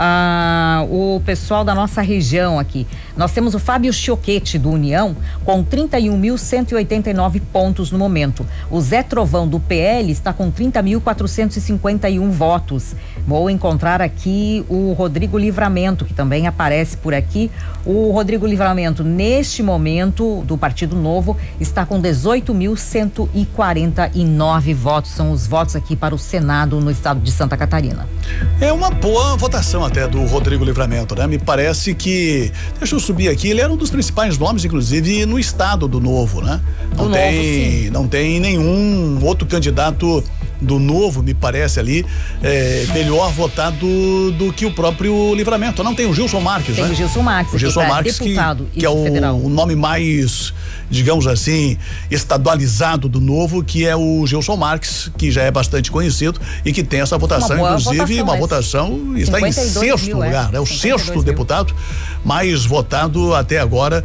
[SPEAKER 2] ah, o pessoal da nossa região aqui. Nós temos o Fábio Chioquete do União com trinta e um mil cento e oitenta e nove pontos no momento. O Zé Trovão do P L está com trinta mil quatrocentos e cinquenta e um votos. Vou encontrar aqui o Rodrigo Livramento, que também aparece por aqui. O Rodrigo Livramento, neste momento, do Partido Novo, está com dezoito mil cento e quarenta e nove votos. São os votos aqui para o Senado no estado de Santa Catarina.
[SPEAKER 1] É uma boa votação até do Rodrigo Livramento, né? Me parece que, deixa eu subir aqui, ele era um dos principais nomes, inclusive, no estado do Novo, né? Não
[SPEAKER 2] do
[SPEAKER 1] tem,
[SPEAKER 2] Novo, sim.
[SPEAKER 1] Não tem nenhum outro candidato do Novo, me parece ali, é, melhor votado do que o próprio Livramento. Não, tem o Gilson Marques,
[SPEAKER 2] tem
[SPEAKER 1] né?
[SPEAKER 2] o Gilson Marques,
[SPEAKER 1] o Gilson
[SPEAKER 2] que
[SPEAKER 1] Marques,
[SPEAKER 2] deputado
[SPEAKER 1] que, que é o, o nome mais, digamos assim, estadualizado do Novo, que é o Gilson Marques, que já é bastante conhecido e que tem essa votação, inclusive, votação, uma votação, está em sexto mil, lugar, é, né? O sexto deputado mais votado até agora,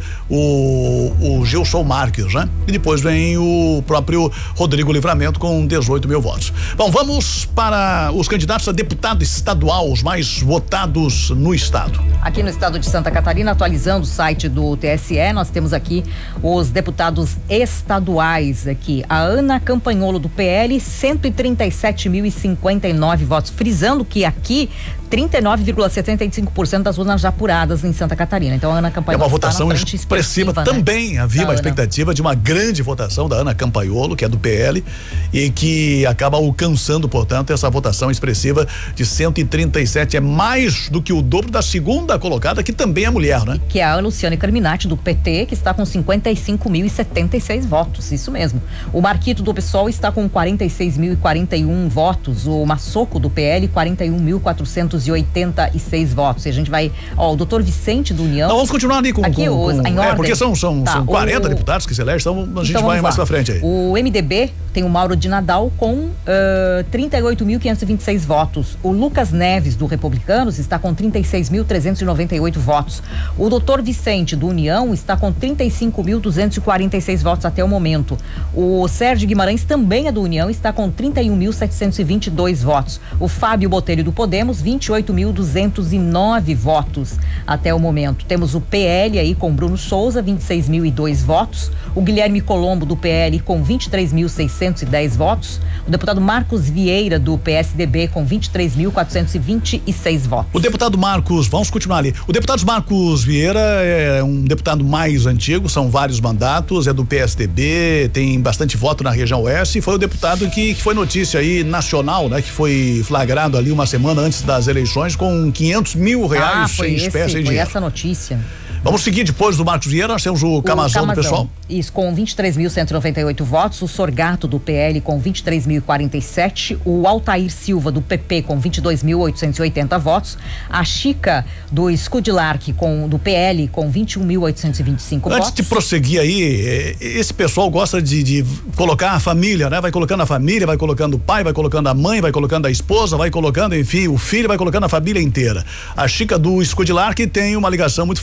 [SPEAKER 1] o, o Gilson Marques, né? E depois vem o próprio Rodrigo Livramento com dezoito mil votos. Bom, vamos para os candidatos a deputado estadual, os mais votados no estado.
[SPEAKER 2] Aqui no estado de Santa Catarina, atualizando o site do T S E, nós temos aqui os deputados estaduais aqui. A Ana Campanholo do P L, cento e trinta e sete mil e cinquenta e nove votos, frisando que aqui trinta e nove vírgula setenta e cinco por cento das urnas já apuradas em Santa Catarina. Então a Ana Campanholo
[SPEAKER 1] é uma votação expressiva, expressiva né? Também havia da uma Ana. expectativa de uma grande votação da Ana Campanholo, que é do P L, e que acaba alcançando, portanto, essa votação expressiva de cento e trinta e sete, é mais do que o dobro da segunda colocada, que também é mulher, né?
[SPEAKER 2] Que é a Luciane Carminati do P T, que está com cinquenta e cinco mil e setenta e seis votos, isso mesmo. O Marquito do P SOL está com quarenta e seis mil e quarenta e um votos, o Massoco do P L, quarenta e um mil quatrocentos e oitenta e seis votos. E a gente vai, ó, o doutor Vicente do União.
[SPEAKER 1] Não, vamos continuar ali com,
[SPEAKER 2] aqui
[SPEAKER 1] com,
[SPEAKER 2] os,
[SPEAKER 1] com
[SPEAKER 2] em
[SPEAKER 1] é,
[SPEAKER 2] ordem.
[SPEAKER 1] porque são, são,
[SPEAKER 2] tá,
[SPEAKER 1] são quarenta
[SPEAKER 2] o,
[SPEAKER 1] deputados que se elegem, então a gente
[SPEAKER 2] então
[SPEAKER 1] vai mais
[SPEAKER 2] lá.
[SPEAKER 1] pra frente aí.
[SPEAKER 2] O M D B tem o Mauro de Nadal com uh, trinta e oito mil quinhentos e vinte e seis votos. O Lucas Neves do Republicanos está com trinta e seis mil trezentos e noventa e oito votos. O doutor Vicente do União está com trinta e cinco mil duzentos e quarenta e seis votos até o momento. O Sérgio Guimarães também é do União, está com trinta e um mil setecentos e vinte e dois votos. O Fábio Botelho do Podemos, vinte e oito mil duzentos e nove votos até o momento. Temos o P L aí com Bruno Souza, vinte e seis mil e dois votos. O Guilherme Colombo do P L com vinte e três mil seiscentos e dez votos. O deputado Marcos Vieira do P S D B com vinte e três mil quatrocentos e vinte e seis votos.
[SPEAKER 1] O deputado Marcos, vamos continuar ali. O deputado Marcos Vieira é um deputado mais antigo, são vários mandatos, é do P S D B, tem bastante voto na região oeste, e foi o deputado que, que foi notícia aí nacional, né? Que foi flagrado ali uma semana antes das eleições com quinhentos mil reais
[SPEAKER 2] ah, foi
[SPEAKER 1] em
[SPEAKER 2] esse,
[SPEAKER 1] espécie de
[SPEAKER 2] foi
[SPEAKER 1] dinheiro.
[SPEAKER 2] essa notícia.
[SPEAKER 1] Vamos seguir depois do Marcos Vieira, nós temos o, o Camazão, Camazão do pessoal.
[SPEAKER 2] Isso, com vinte e três mil cento e noventa e oito votos, o Sorgato do P L com vinte e três mil e quarenta e sete, o Altair Silva do P P com vinte e dois mil oitocentos e oitenta votos, a Chica do Scudilarc com do P L com vinte e um mil oitocentos e vinte e cinco votos.
[SPEAKER 1] Antes de prosseguir aí, esse pessoal gosta de, de colocar a família, né? Vai colocando a família, vai colocando o pai, vai colocando a mãe, vai colocando a esposa, vai colocando, enfim, o filho, vai colocando a família inteira. A Chica do Scudilarc tem uma ligação muito forte com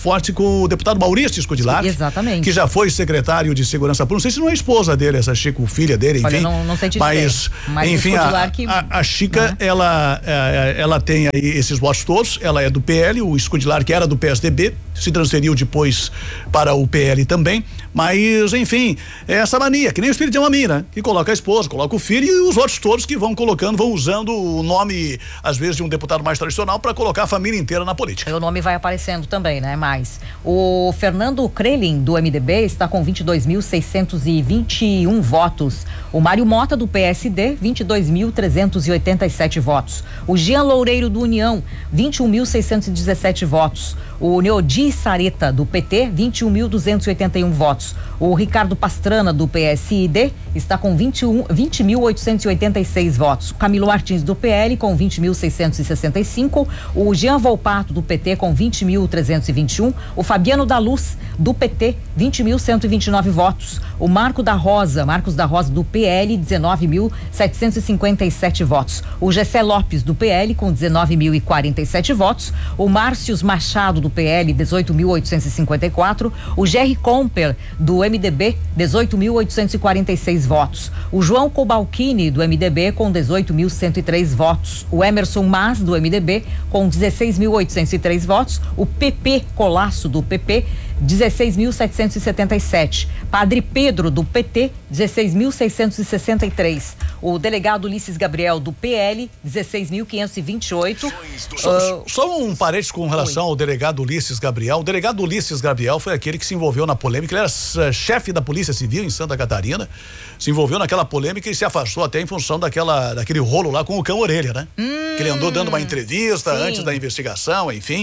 [SPEAKER 1] o deputado Maurício Scudilati.
[SPEAKER 2] Exatamente.
[SPEAKER 1] Que já foi secretário de Segurança Pública. Não sei se não é a esposa dele, essa Chico, filha dele, enfim.
[SPEAKER 2] Olha, não, não sei te
[SPEAKER 1] mas,
[SPEAKER 2] dizer. Mas
[SPEAKER 1] enfim, a,
[SPEAKER 2] que,
[SPEAKER 1] a, a Chica,
[SPEAKER 2] né?
[SPEAKER 1] ela, ela tem aí esses votos todos, ela é do P L, o Scudilati, que era do P S D B, se transferiu depois para o P L também, mas, enfim, é essa mania, que nem o espírito de uma mina, que coloca a esposa, coloca o filho e os outros todos que vão colocando, vão usando o nome, às vezes, de um deputado mais tradicional para colocar a família inteira na política.
[SPEAKER 2] O nome vai aparecendo também, né? Mas o Fernando Krelin, do M D B, está com vinte e dois mil seiscentos e vinte e um votos. O Mário Mota, do P S D, vinte e dois mil trezentos e oitenta e sete votos. O Jean Loureiro, do União, vinte e um mil seiscentos e dezessete votos. O Neodi Sareta, do P T, vinte e um mil duzentos e oitenta e um votos. O Ricardo Pastrana, do P S I D, está com vinte mil oitocentos e oitenta e seis votos. O Camilo Martins, do P L, com vinte mil seiscentos e sessenta e cinco. O Jean Volpato, do P T, com vinte mil trezentos e vinte e um. O Fabiano da Luz, do P T, vinte mil cento e vinte e nove votos. O Marco da Rosa, Marcos da Rosa, do P L, dezenove mil setecentos e cinquenta e sete votos. O Gessé Lopes, do P L, com dezenove mil e quarenta e sete votos. O Márcios Machado, do P L, dezoito mil oitocentos e cinquenta e quatro. O Jerry Comper, do M D B, dezoito mil oitocentos e quarenta e seis votos. O João Cobalcini, do M D B, com dezoito mil cento e três votos. O Emerson Mas, do M D B, com dezesseis mil oitocentos e três votos. O P P Colasso, do P P, dezesseis mil setecentos e setenta e sete. Padre Pedro, do P T, dezesseis mil seiscentos e sessenta e três. O delegado Ulisses Gabriel, do P L, dezesseis mil quinhentos e vinte e oito.
[SPEAKER 1] Só, uh, só um parênteses com relação Oi. ao delegado Ulisses Gabriel. O delegado Ulisses Gabriel foi aquele que se envolveu na polêmica. Ele era chefe da Polícia Civil em Santa Catarina. Se envolveu naquela polêmica e se afastou até em função daquela, daquele rolo lá com o cão orelha, né? Hum, que ele andou dando uma entrevista sim. antes da investigação, enfim,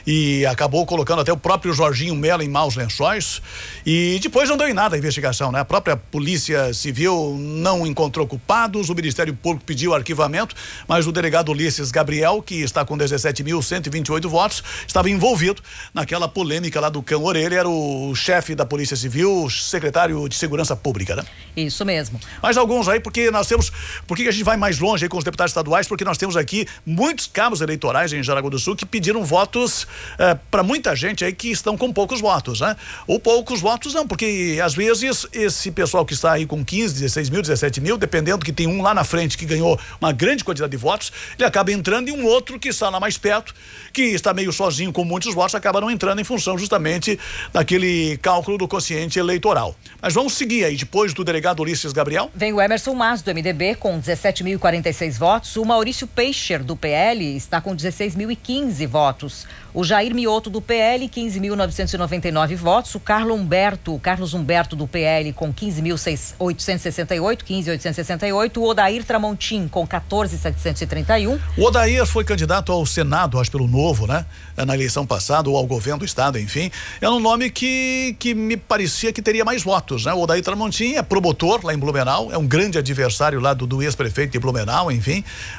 [SPEAKER 1] e acabou colocando até o próprio Jorginho Mello em maus lençóis, e depois não deu em nada a investigação, né? A própria Polícia Civil não encontrou culpados, o Ministério Público pediu arquivamento, mas o delegado Ulisses Gabriel, que está com dezessete mil cento e vinte e oito votos, estava envolvido naquela polêmica lá do cão orelha, era o chefe da Polícia Civil, secretário de Segurança Pública, né?
[SPEAKER 2] Isso mesmo.
[SPEAKER 1] Mais alguns aí, porque nós temos, por que a gente vai mais longe aí com os deputados estaduais? Porque nós temos aqui muitos cabos eleitorais em Jaraguá do Sul que pediram votos eh, para muita gente aí que estão com poucos votos, né? Ou poucos votos não, porque às vezes esse pessoal que está aí com quinze, dezesseis mil, dezessete mil, dependendo que tem um lá na frente que ganhou uma grande quantidade de votos, ele acaba entrando e um outro que está lá mais perto, que está meio sozinho com muitos votos, acaba não entrando em função justamente daquele cálculo do quociente eleitoral. Mas vamos seguir aí, depois do delegado Ulisses Gabriel.
[SPEAKER 2] Vem o Emerson Mas, do M D B, com dezessete mil e quarenta e seis votos. O Maurício Peixer, do P L, está com dezesseis mil e quinze votos. O Jair Mioto, do P L, quinze mil novecentos e noventa e nove votos. O Carlos Humberto, o Carlos Humberto, do P L, com quinze mil oitocentos e sessenta e oito, quinze mil oitocentos e sessenta e oito. O Odair Tramontim, com quatorze mil setecentos e trinta e um.
[SPEAKER 1] O Odair foi candidato ao Senado, acho pelo Novo, né? Na eleição passada, ou ao governo do estado, enfim. É um nome que, que me parecia que teria mais votos, né? O Odair Tramontim é promotor lá em Blumenau, é um grande adversário lá do, do ex-prefeito de Blumenau, enfim,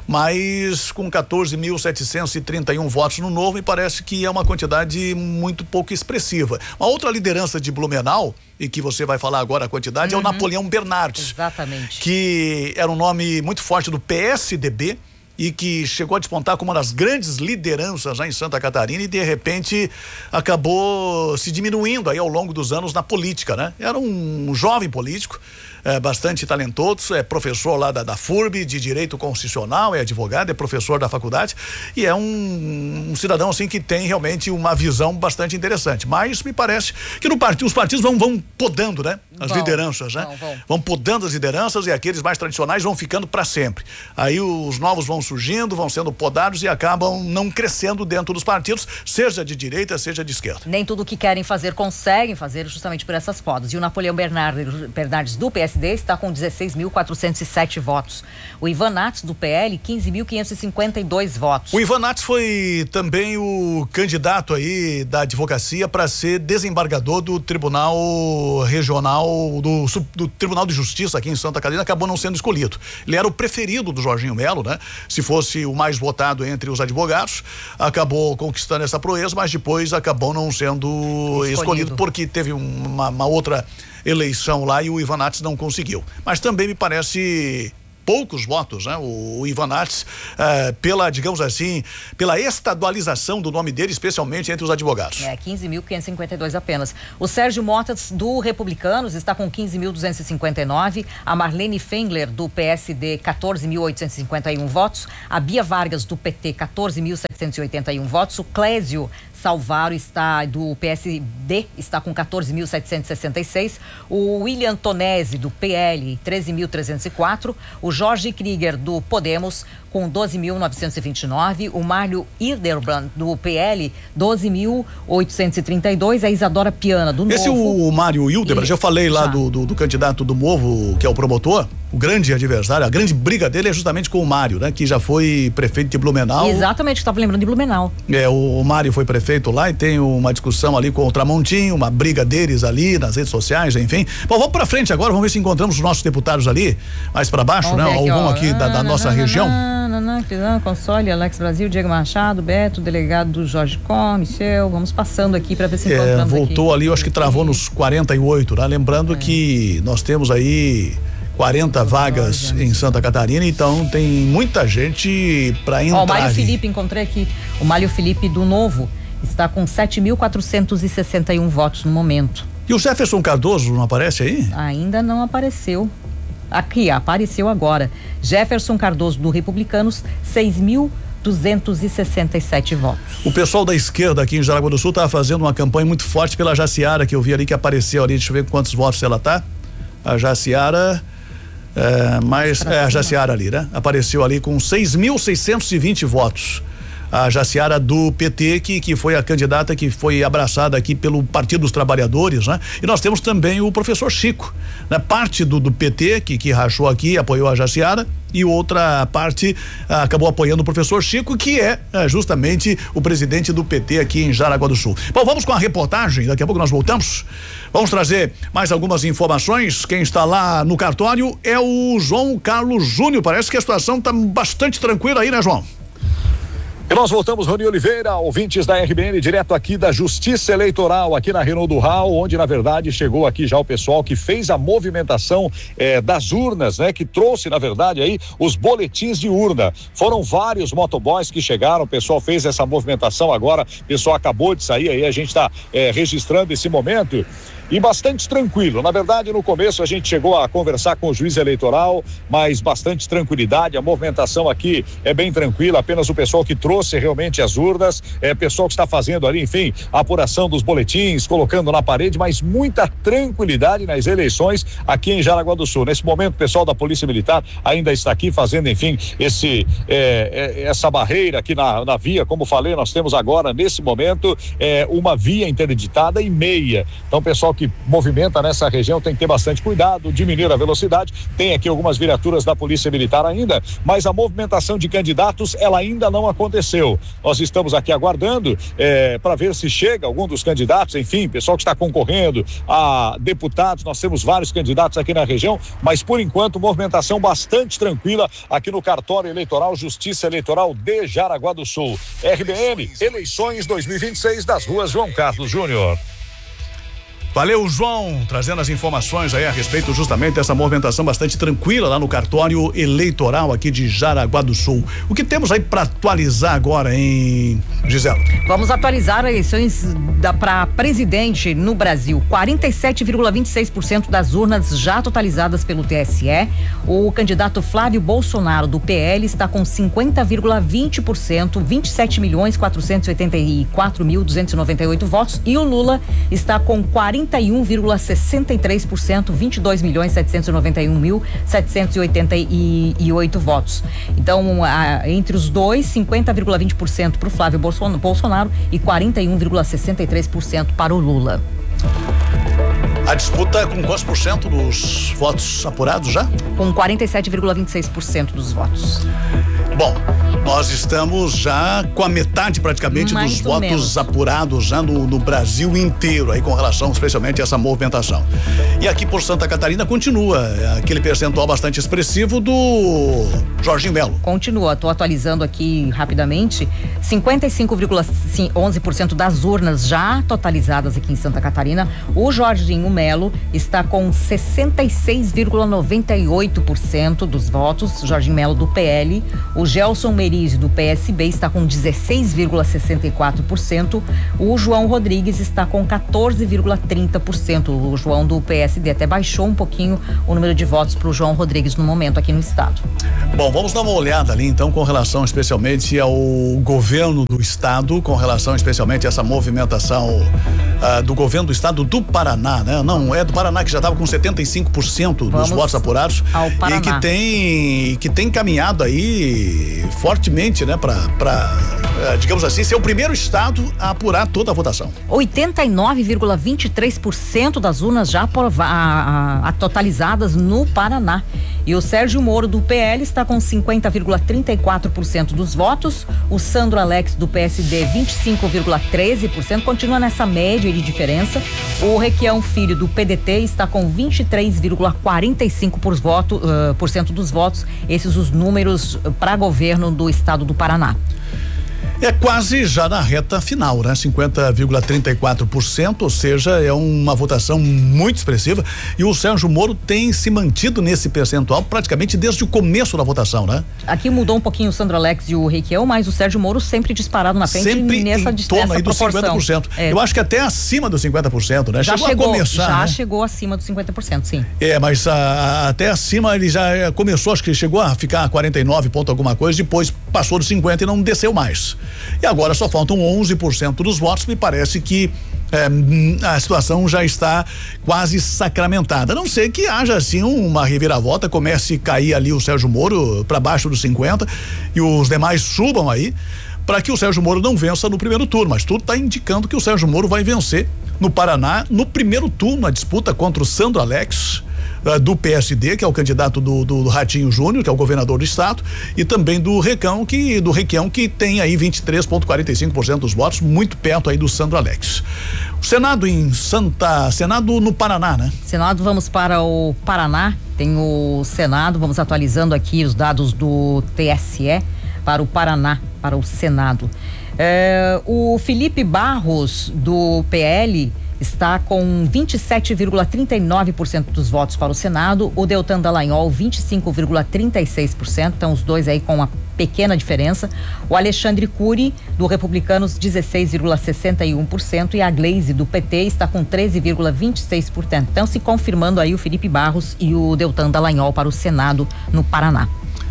[SPEAKER 1] mas com quatorze mil setecentos e trinta e um votos no Novo, me parece que é uma quantidade muito pouco expressiva. Uma outra liderança de Blumenau, e que você vai falar agora a quantidade, uhum. é o Napoleão Bernardes.
[SPEAKER 2] Exatamente.
[SPEAKER 1] Que era um nome muito forte do P S D B, e que chegou a despontar como uma das grandes lideranças lá em Santa Catarina e de repente acabou se diminuindo aí ao longo dos anos na política, né? Era um jovem político, é, bastante talentoso, é professor lá da, da F U R B de Direito Constitucional, é advogado, é professor da faculdade e é um, um cidadão assim que tem realmente uma visão bastante interessante, mas me parece que no partido, os partidos vão, vão podando, né? As vão, lideranças, né? Vão, vão. vão podando as lideranças e aqueles mais tradicionais vão ficando para sempre. Aí os novos vão surgindo, vão sendo podados e acabam não crescendo dentro dos partidos, seja de direita, seja de esquerda.
[SPEAKER 2] Nem tudo que querem fazer conseguem fazer justamente por essas podas. E o Napoleão Bernardes, Bernardes do P S D está com dezesseis mil quatrocentos e sete votos. O Ivan Nats do P L, quinze mil quinhentos e cinquenta e dois votos.
[SPEAKER 1] O Ivan Nats foi também o candidato aí da advocacia para ser desembargador do Tribunal Regional, do, do Tribunal de Justiça aqui em Santa Catarina, acabou não sendo escolhido. Ele era o preferido do Jorginho Mello, né? Se fosse o mais votado entre os advogados, acabou conquistando essa proeza, mas depois acabou não sendo escolhido, escolhido porque teve uma, uma outra eleição lá e o Ivan Nats não conseguiu. Mas também me parece poucos votos, né? O, o Ivan Artes, uh, pela, digamos assim, pela estadualização do nome dele, especialmente entre os advogados.
[SPEAKER 2] É, quinze mil quinhentos e cinquenta e dois apenas. O Sérgio Motas, do Republicanos, está com quinze mil duzentos e cinquenta e nove. A Marlene Fengler, do P S D, quatorze mil oitocentos e cinquenta e um votos. A Bia Vargas, do P T, quatorze mil setecentos e oitenta e um votos. O Clésio Salvaro, está do P S D, está com quatorze mil setecentos e sessenta e seis. O William Tonesi, do P L, treze mil trezentos e quatro. O Jorge Krieger, do Podemos, com doze mil novecentos e vinte e nove. O Mário Hildebrand, do P L, doze mil oitocentos e trinta e dois. A Isadora Piana, do
[SPEAKER 1] Esse
[SPEAKER 2] Novo.
[SPEAKER 1] Esse o Mário Hildebrand, eu falei lá do, do, do candidato do Novo, que é o promotor, o grande adversário, a grande briga dele é justamente com o Mário, né? Que já foi prefeito de Blumenau.
[SPEAKER 2] Exatamente, estava lembrando de Blumenau.
[SPEAKER 1] É, o, o Mário foi prefeito lá e tem uma discussão ali com o Tramontinho, uma briga deles ali nas redes sociais, enfim. Bom, vamos pra frente agora, vamos ver se encontramos os nossos deputados ali, mais pra baixo,
[SPEAKER 2] vamos
[SPEAKER 1] né?
[SPEAKER 2] Aqui,
[SPEAKER 1] Algum
[SPEAKER 2] ó.
[SPEAKER 1] aqui da, da nossa
[SPEAKER 2] ah,
[SPEAKER 1] região.
[SPEAKER 2] Não, Console, Alex Brasil, Diego Machado, Beto, delegado do Jorge Com, Michel, vamos passando aqui para ver se encontramos
[SPEAKER 1] é, voltou
[SPEAKER 2] aqui.
[SPEAKER 1] ali, eu acho que travou nos quarenta e oito, né? Lembrando é. que nós temos aí quarenta vagas em Santa Catarina, então tem muita gente para entrar. Ó,
[SPEAKER 2] o Mário
[SPEAKER 1] ali.
[SPEAKER 2] Felipe, encontrei aqui, o Mário Felipe do Novo está com sete mil quatrocentos e sessenta e um votos no momento.
[SPEAKER 1] E o Jefferson Cardoso não aparece aí?
[SPEAKER 2] Ainda não apareceu. Aqui, apareceu agora. Jefferson Cardoso, do Republicanos, seis mil duzentos e sessenta e sete votos.
[SPEAKER 1] O pessoal da esquerda aqui em Jaraguá do Sul estava fazendo uma campanha muito forte pela Jaciara, que eu vi ali que apareceu ali, deixa eu ver quantos votos ela tá. A Jaciara, é, mais, é, a Jaciara ali, né? Apareceu ali com seis mil seiscentos e vinte votos. A Jaciara do P T, que, que foi a candidata que foi abraçada aqui pelo Partido dos Trabalhadores, né? E nós temos também o professor Chico, né? Parte do, do P T que, que rachou aqui, apoiou a Jaciara, e outra parte ah, acabou apoiando o professor Chico, que é ah, justamente o presidente do P T aqui em Jaraguá do Sul. Bom, vamos com a reportagem, daqui a pouco nós voltamos. Vamos trazer mais algumas informações. Quem está lá no cartório é o João Carlos Júnior. Parece que a situação está bastante tranquila aí, né, João?
[SPEAKER 4] E nós voltamos, Rony Oliveira, ouvintes da R B N, direto aqui da Justiça Eleitoral, aqui na Renault do Raul, onde na verdade chegou aqui já o pessoal que fez a movimentação eh, das urnas, né? Que trouxe na verdade aí os boletins de urna. Foram vários motoboys que chegaram, o pessoal fez essa movimentação agora, o pessoal acabou de sair aí, a gente está eh, registrando esse momento. E bastante tranquilo. Na verdade, no começo a gente chegou a conversar com o juiz eleitoral, mas bastante tranquilidade. A movimentação aqui é bem tranquila, apenas o pessoal que trouxe realmente as urnas, é o pessoal que está fazendo ali, enfim, a apuração dos boletins, colocando na parede, mas muita tranquilidade nas eleições aqui em Jaraguá do Sul. Nesse momento, o pessoal da Polícia Militar ainda está aqui fazendo, enfim, esse, é, é, essa barreira aqui na, na via. Como falei, nós temos agora, nesse momento, é, uma via interditada e meia. Então, o pessoal que movimenta nessa região tem que ter bastante cuidado, diminuir a velocidade. Tem aqui algumas viaturas da Polícia Militar ainda, mas a movimentação de candidatos, ela ainda não aconteceu. Nós estamos aqui aguardando é, para ver se chega algum dos candidatos, enfim, pessoal que está concorrendo a deputados. Nós temos vários candidatos aqui na região, mas por enquanto movimentação bastante tranquila aqui no cartório eleitoral Justiça Eleitoral de Jaraguá do Sul. R B N, eleições dois mil e vinte e seis das ruas João Carlos Júnior.
[SPEAKER 1] Valeu, João, trazendo as informações aí a respeito justamente dessa movimentação bastante tranquila lá no cartório eleitoral aqui de Jaraguá do Sul. O que temos aí para atualizar agora, hein, Gisela?
[SPEAKER 2] Vamos atualizar as eleições para presidente no Brasil. quarenta e sete vírgula vinte e seis por cento das urnas já totalizadas pelo T S E. O candidato Flávio Bolsonaro do P L está com cinquenta vírgula vinte por cento, vinte e sete milhões quatrocentos e oitenta e quatro mil duzentos e noventa e oito votos, e o Lula está com quarenta e um vírgula sessenta e três por cento, vinte e dois milhões setecentos e noventa e um mil setecentos e oitenta e oito votos. Então, a, entre os dois, cinquenta vírgula vinte por cento para o Flávio Bolsonaro e quarenta e um vírgula sessenta e três por cento para o Lula.
[SPEAKER 1] A disputa com quantos por cento dos votos apurados já?
[SPEAKER 2] Com quarenta e sete vírgula vinte e seis por cento dos votos.
[SPEAKER 1] Bom, Nós estamos já com a metade praticamente
[SPEAKER 2] Mais
[SPEAKER 1] dos
[SPEAKER 2] ou
[SPEAKER 1] votos
[SPEAKER 2] menos.
[SPEAKER 1] apurados já no, no Brasil inteiro, aí com relação especialmente a essa movimentação. E aqui por Santa Catarina continua aquele percentual bastante expressivo do Jorginho Melo.
[SPEAKER 2] Continua, estou atualizando aqui rapidamente, cinquenta e cinco vírgula onze por cento das urnas já totalizadas aqui em Santa Catarina. O Jorginho Melo está com sessenta e seis vírgula noventa e oito por cento dos votos, Jorginho Melo do P L. O Gelson Merizio do P S B está com dezesseis vírgula sessenta e quatro por cento. O João Rodrigues está com quatorze vírgula trinta por cento. O João do P S D até baixou um pouquinho o número de votos para o João Rodrigues no momento aqui no estado.
[SPEAKER 1] Bom, vamos dar uma olhada ali então com relação especialmente ao governo do estado, com relação especialmente a essa movimentação ah, do governo do estado do Paraná, né? Não, é do Paraná que já estava com setenta e cinco por cento dos
[SPEAKER 2] Vamos
[SPEAKER 1] votos apurados
[SPEAKER 2] ao Paraná.
[SPEAKER 1] e que tem que tem caminhado aí fortemente, né, para para digamos assim, ser o primeiro estado a apurar toda a votação.
[SPEAKER 2] oitenta e nove vírgula vinte e três por cento das urnas já aprova- a, a, a totalizadas no Paraná. E o Sérgio Moro do P L está com cinquenta vírgula trinta e quatro por cento dos votos. O Sandro Alex do P S D, vinte e cinco vírgula treze por cento, continua nessa média de diferença. O Requião Filho do P D T está com vinte e três vírgula quarenta e cinco por cento voto, uh, por cento dos votos. Esses os números para governo do estado do Paraná.
[SPEAKER 1] É quase já na reta final, né? cinquenta vírgula trinta e quatro por cento, ou seja, é uma votação muito expressiva. E o Sérgio Moro tem se mantido nesse percentual praticamente desde o começo da votação, né?
[SPEAKER 2] Aqui mudou um pouquinho o Sandro Alex e o Requião, mas o Sérgio Moro sempre disparado na frente
[SPEAKER 1] Sempre
[SPEAKER 2] nessa,
[SPEAKER 1] em torno
[SPEAKER 2] nessa
[SPEAKER 1] aí dos
[SPEAKER 2] proporção.
[SPEAKER 1] cinquenta por cento.
[SPEAKER 2] É.
[SPEAKER 1] Eu acho que até acima dos cinquenta por cento, né?
[SPEAKER 2] Já
[SPEAKER 1] chegou,
[SPEAKER 2] chegou,
[SPEAKER 1] a começar,
[SPEAKER 2] já
[SPEAKER 1] né?
[SPEAKER 2] chegou acima dos cinquenta por cento, sim.
[SPEAKER 1] É, mas a, até acima ele já é, começou, acho que chegou a ficar quarenta e nove ponto alguma coisa, depois passou dos cinquenta e não desceu mais. E agora só faltam onze por cento dos votos, me parece que é, a situação já está quase sacramentada. A não ser que haja assim uma reviravolta, comece a cair ali o Sérgio Moro para baixo dos cinquenta e os demais subam aí, para que o Sérgio Moro não vença no primeiro turno, mas tudo está indicando que o Sérgio Moro vai vencer no Paraná no primeiro turno, a disputa contra o Sandro Alex uh, do P S D, que é o candidato do, do, do Ratinho Júnior, que é o governador do estado, e também do Requião, que do Requião que tem aí vinte e três vírgula quarenta e cinco por cento dos votos, muito perto aí do Sandro Alex. O Senado em Santa, Senado no Paraná, né?
[SPEAKER 2] Senado, vamos para o Paraná, tem o Senado, vamos atualizando aqui os dados do T S E para o Paraná, para o Senado. É, o Felipe Barros do P L está com vinte e sete vírgula trinta e nove por cento dos votos para o Senado, o Deltan Dallagnol vinte e cinco vírgula trinta e seis por cento, então os dois aí com uma pequena diferença. O Alexandre Cury do Republicanos dezesseis vírgula sessenta e um por cento e a Gleisi do P T está com treze vírgula vinte e seis por cento. Então se confirmando aí o Felipe Barros e o Deltan Dallagnol para o Senado no Paraná.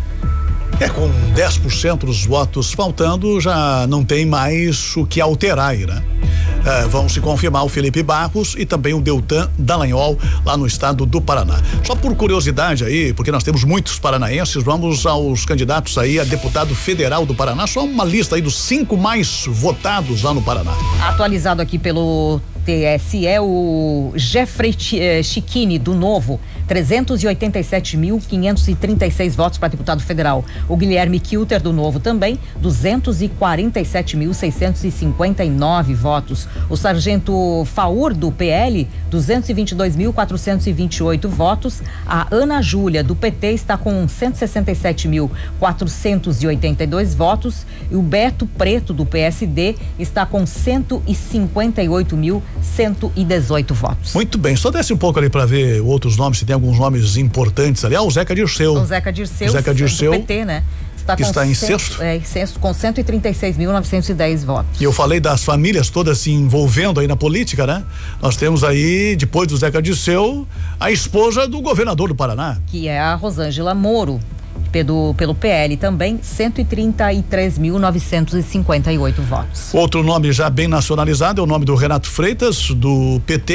[SPEAKER 1] É, com dez por cento dos votos faltando, já não tem mais o que alterar aí, né? É, vão se confirmar o Felipe Barros e também o Deltan Dallagnol lá no estado do Paraná. Só por curiosidade aí, porque nós temos muitos paranaenses, vamos aos candidatos aí a deputado federal do Paraná, só uma lista aí dos cinco mais votados lá no Paraná.
[SPEAKER 2] Atualizado aqui pelo T S E, o Jeffrey Chiquini do Novo, trezentos e oitenta e sete mil quinhentos e trinta e seis votos para deputado federal. O Guilherme Kilter do Novo também, duzentos e quarenta e sete mil seiscentos e cinquenta e nove votos. O Sargento Faur do P L, duzentos e vinte e dois mil quatrocentos e vinte e oito votos. A Ana Júlia do P T está com cento e sessenta e sete mil quatrocentos e oitenta e dois votos. E o Beto Preto do P S D está com cento e cinquenta e oito mil cento e dezoito votos.
[SPEAKER 1] Muito bem, só desce um pouco ali para ver outros nomes, se tem alguns nomes importantes ali. Ah, o Zeca Dirceu.
[SPEAKER 2] O Zeca Dirceu,
[SPEAKER 1] o Zeca Dirceu
[SPEAKER 2] do P T, né? Está
[SPEAKER 1] que
[SPEAKER 2] com
[SPEAKER 1] está em
[SPEAKER 2] cento,
[SPEAKER 1] sexto.
[SPEAKER 2] É, sexto, com cento e trinta e seis mil novecentos e dez votos.
[SPEAKER 1] E eu falei das famílias todas se envolvendo aí na política, né? Nós temos aí, depois do Zeca Dirceu, a esposa do governador do Paraná.
[SPEAKER 2] Que é a Rosângela Moro. Pelo, pelo P L também, cento e trinta e três mil novecentos e cinquenta e oito votos.
[SPEAKER 1] Outro nome já bem nacionalizado é o nome do Renato Freitas, do P T,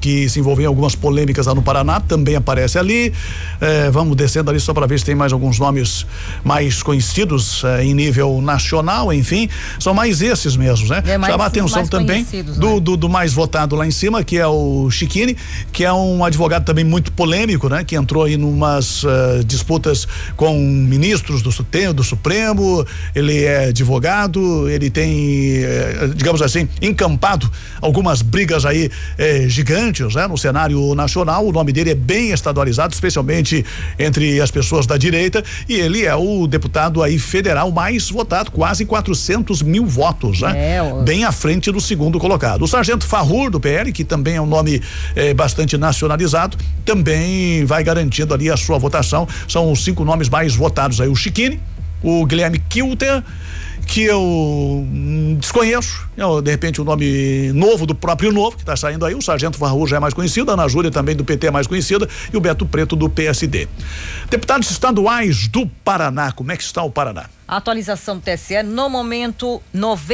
[SPEAKER 1] que se envolveu em algumas polêmicas lá no Paraná, também aparece ali. É, vamos descendo ali só para ver se tem mais alguns nomes mais conhecidos é, em nível nacional, enfim, são mais esses mesmos, né?
[SPEAKER 2] É,
[SPEAKER 1] Chamar a atenção também do,
[SPEAKER 2] né?
[SPEAKER 1] do, do mais votado lá em cima, que é o Chiquini, que é um advogado também muito polêmico, né? Que entrou aí numas uh, disputas com ministros do, do Supremo, ele é advogado, ele tem, eh, digamos assim, encampado algumas brigas aí eh, gigantes, né? No cenário nacional, o nome dele é bem estadualizado, especialmente entre as pessoas da direita, e ele é o deputado aí federal mais votado, quase quatrocentos mil votos, né? É, o... Bem à frente do segundo colocado. O Sargento Farrur, do P L, que também é um nome eh, bastante nacionalizado, também vai garantindo ali a sua votação. São os cinco nomes mais votados aí: o Chiquini, o Guilherme Kilter, que eu hum, desconheço, eu, de repente o um nome novo do próprio Novo, que está saindo aí. O Sargento Farrur já é mais conhecido, a Ana Júlia também do P T é mais conhecida, e o Beto Preto do P S D. Deputados estaduais do Paraná, como é que está o Paraná?
[SPEAKER 2] A atualização do T S E, no momento, noventa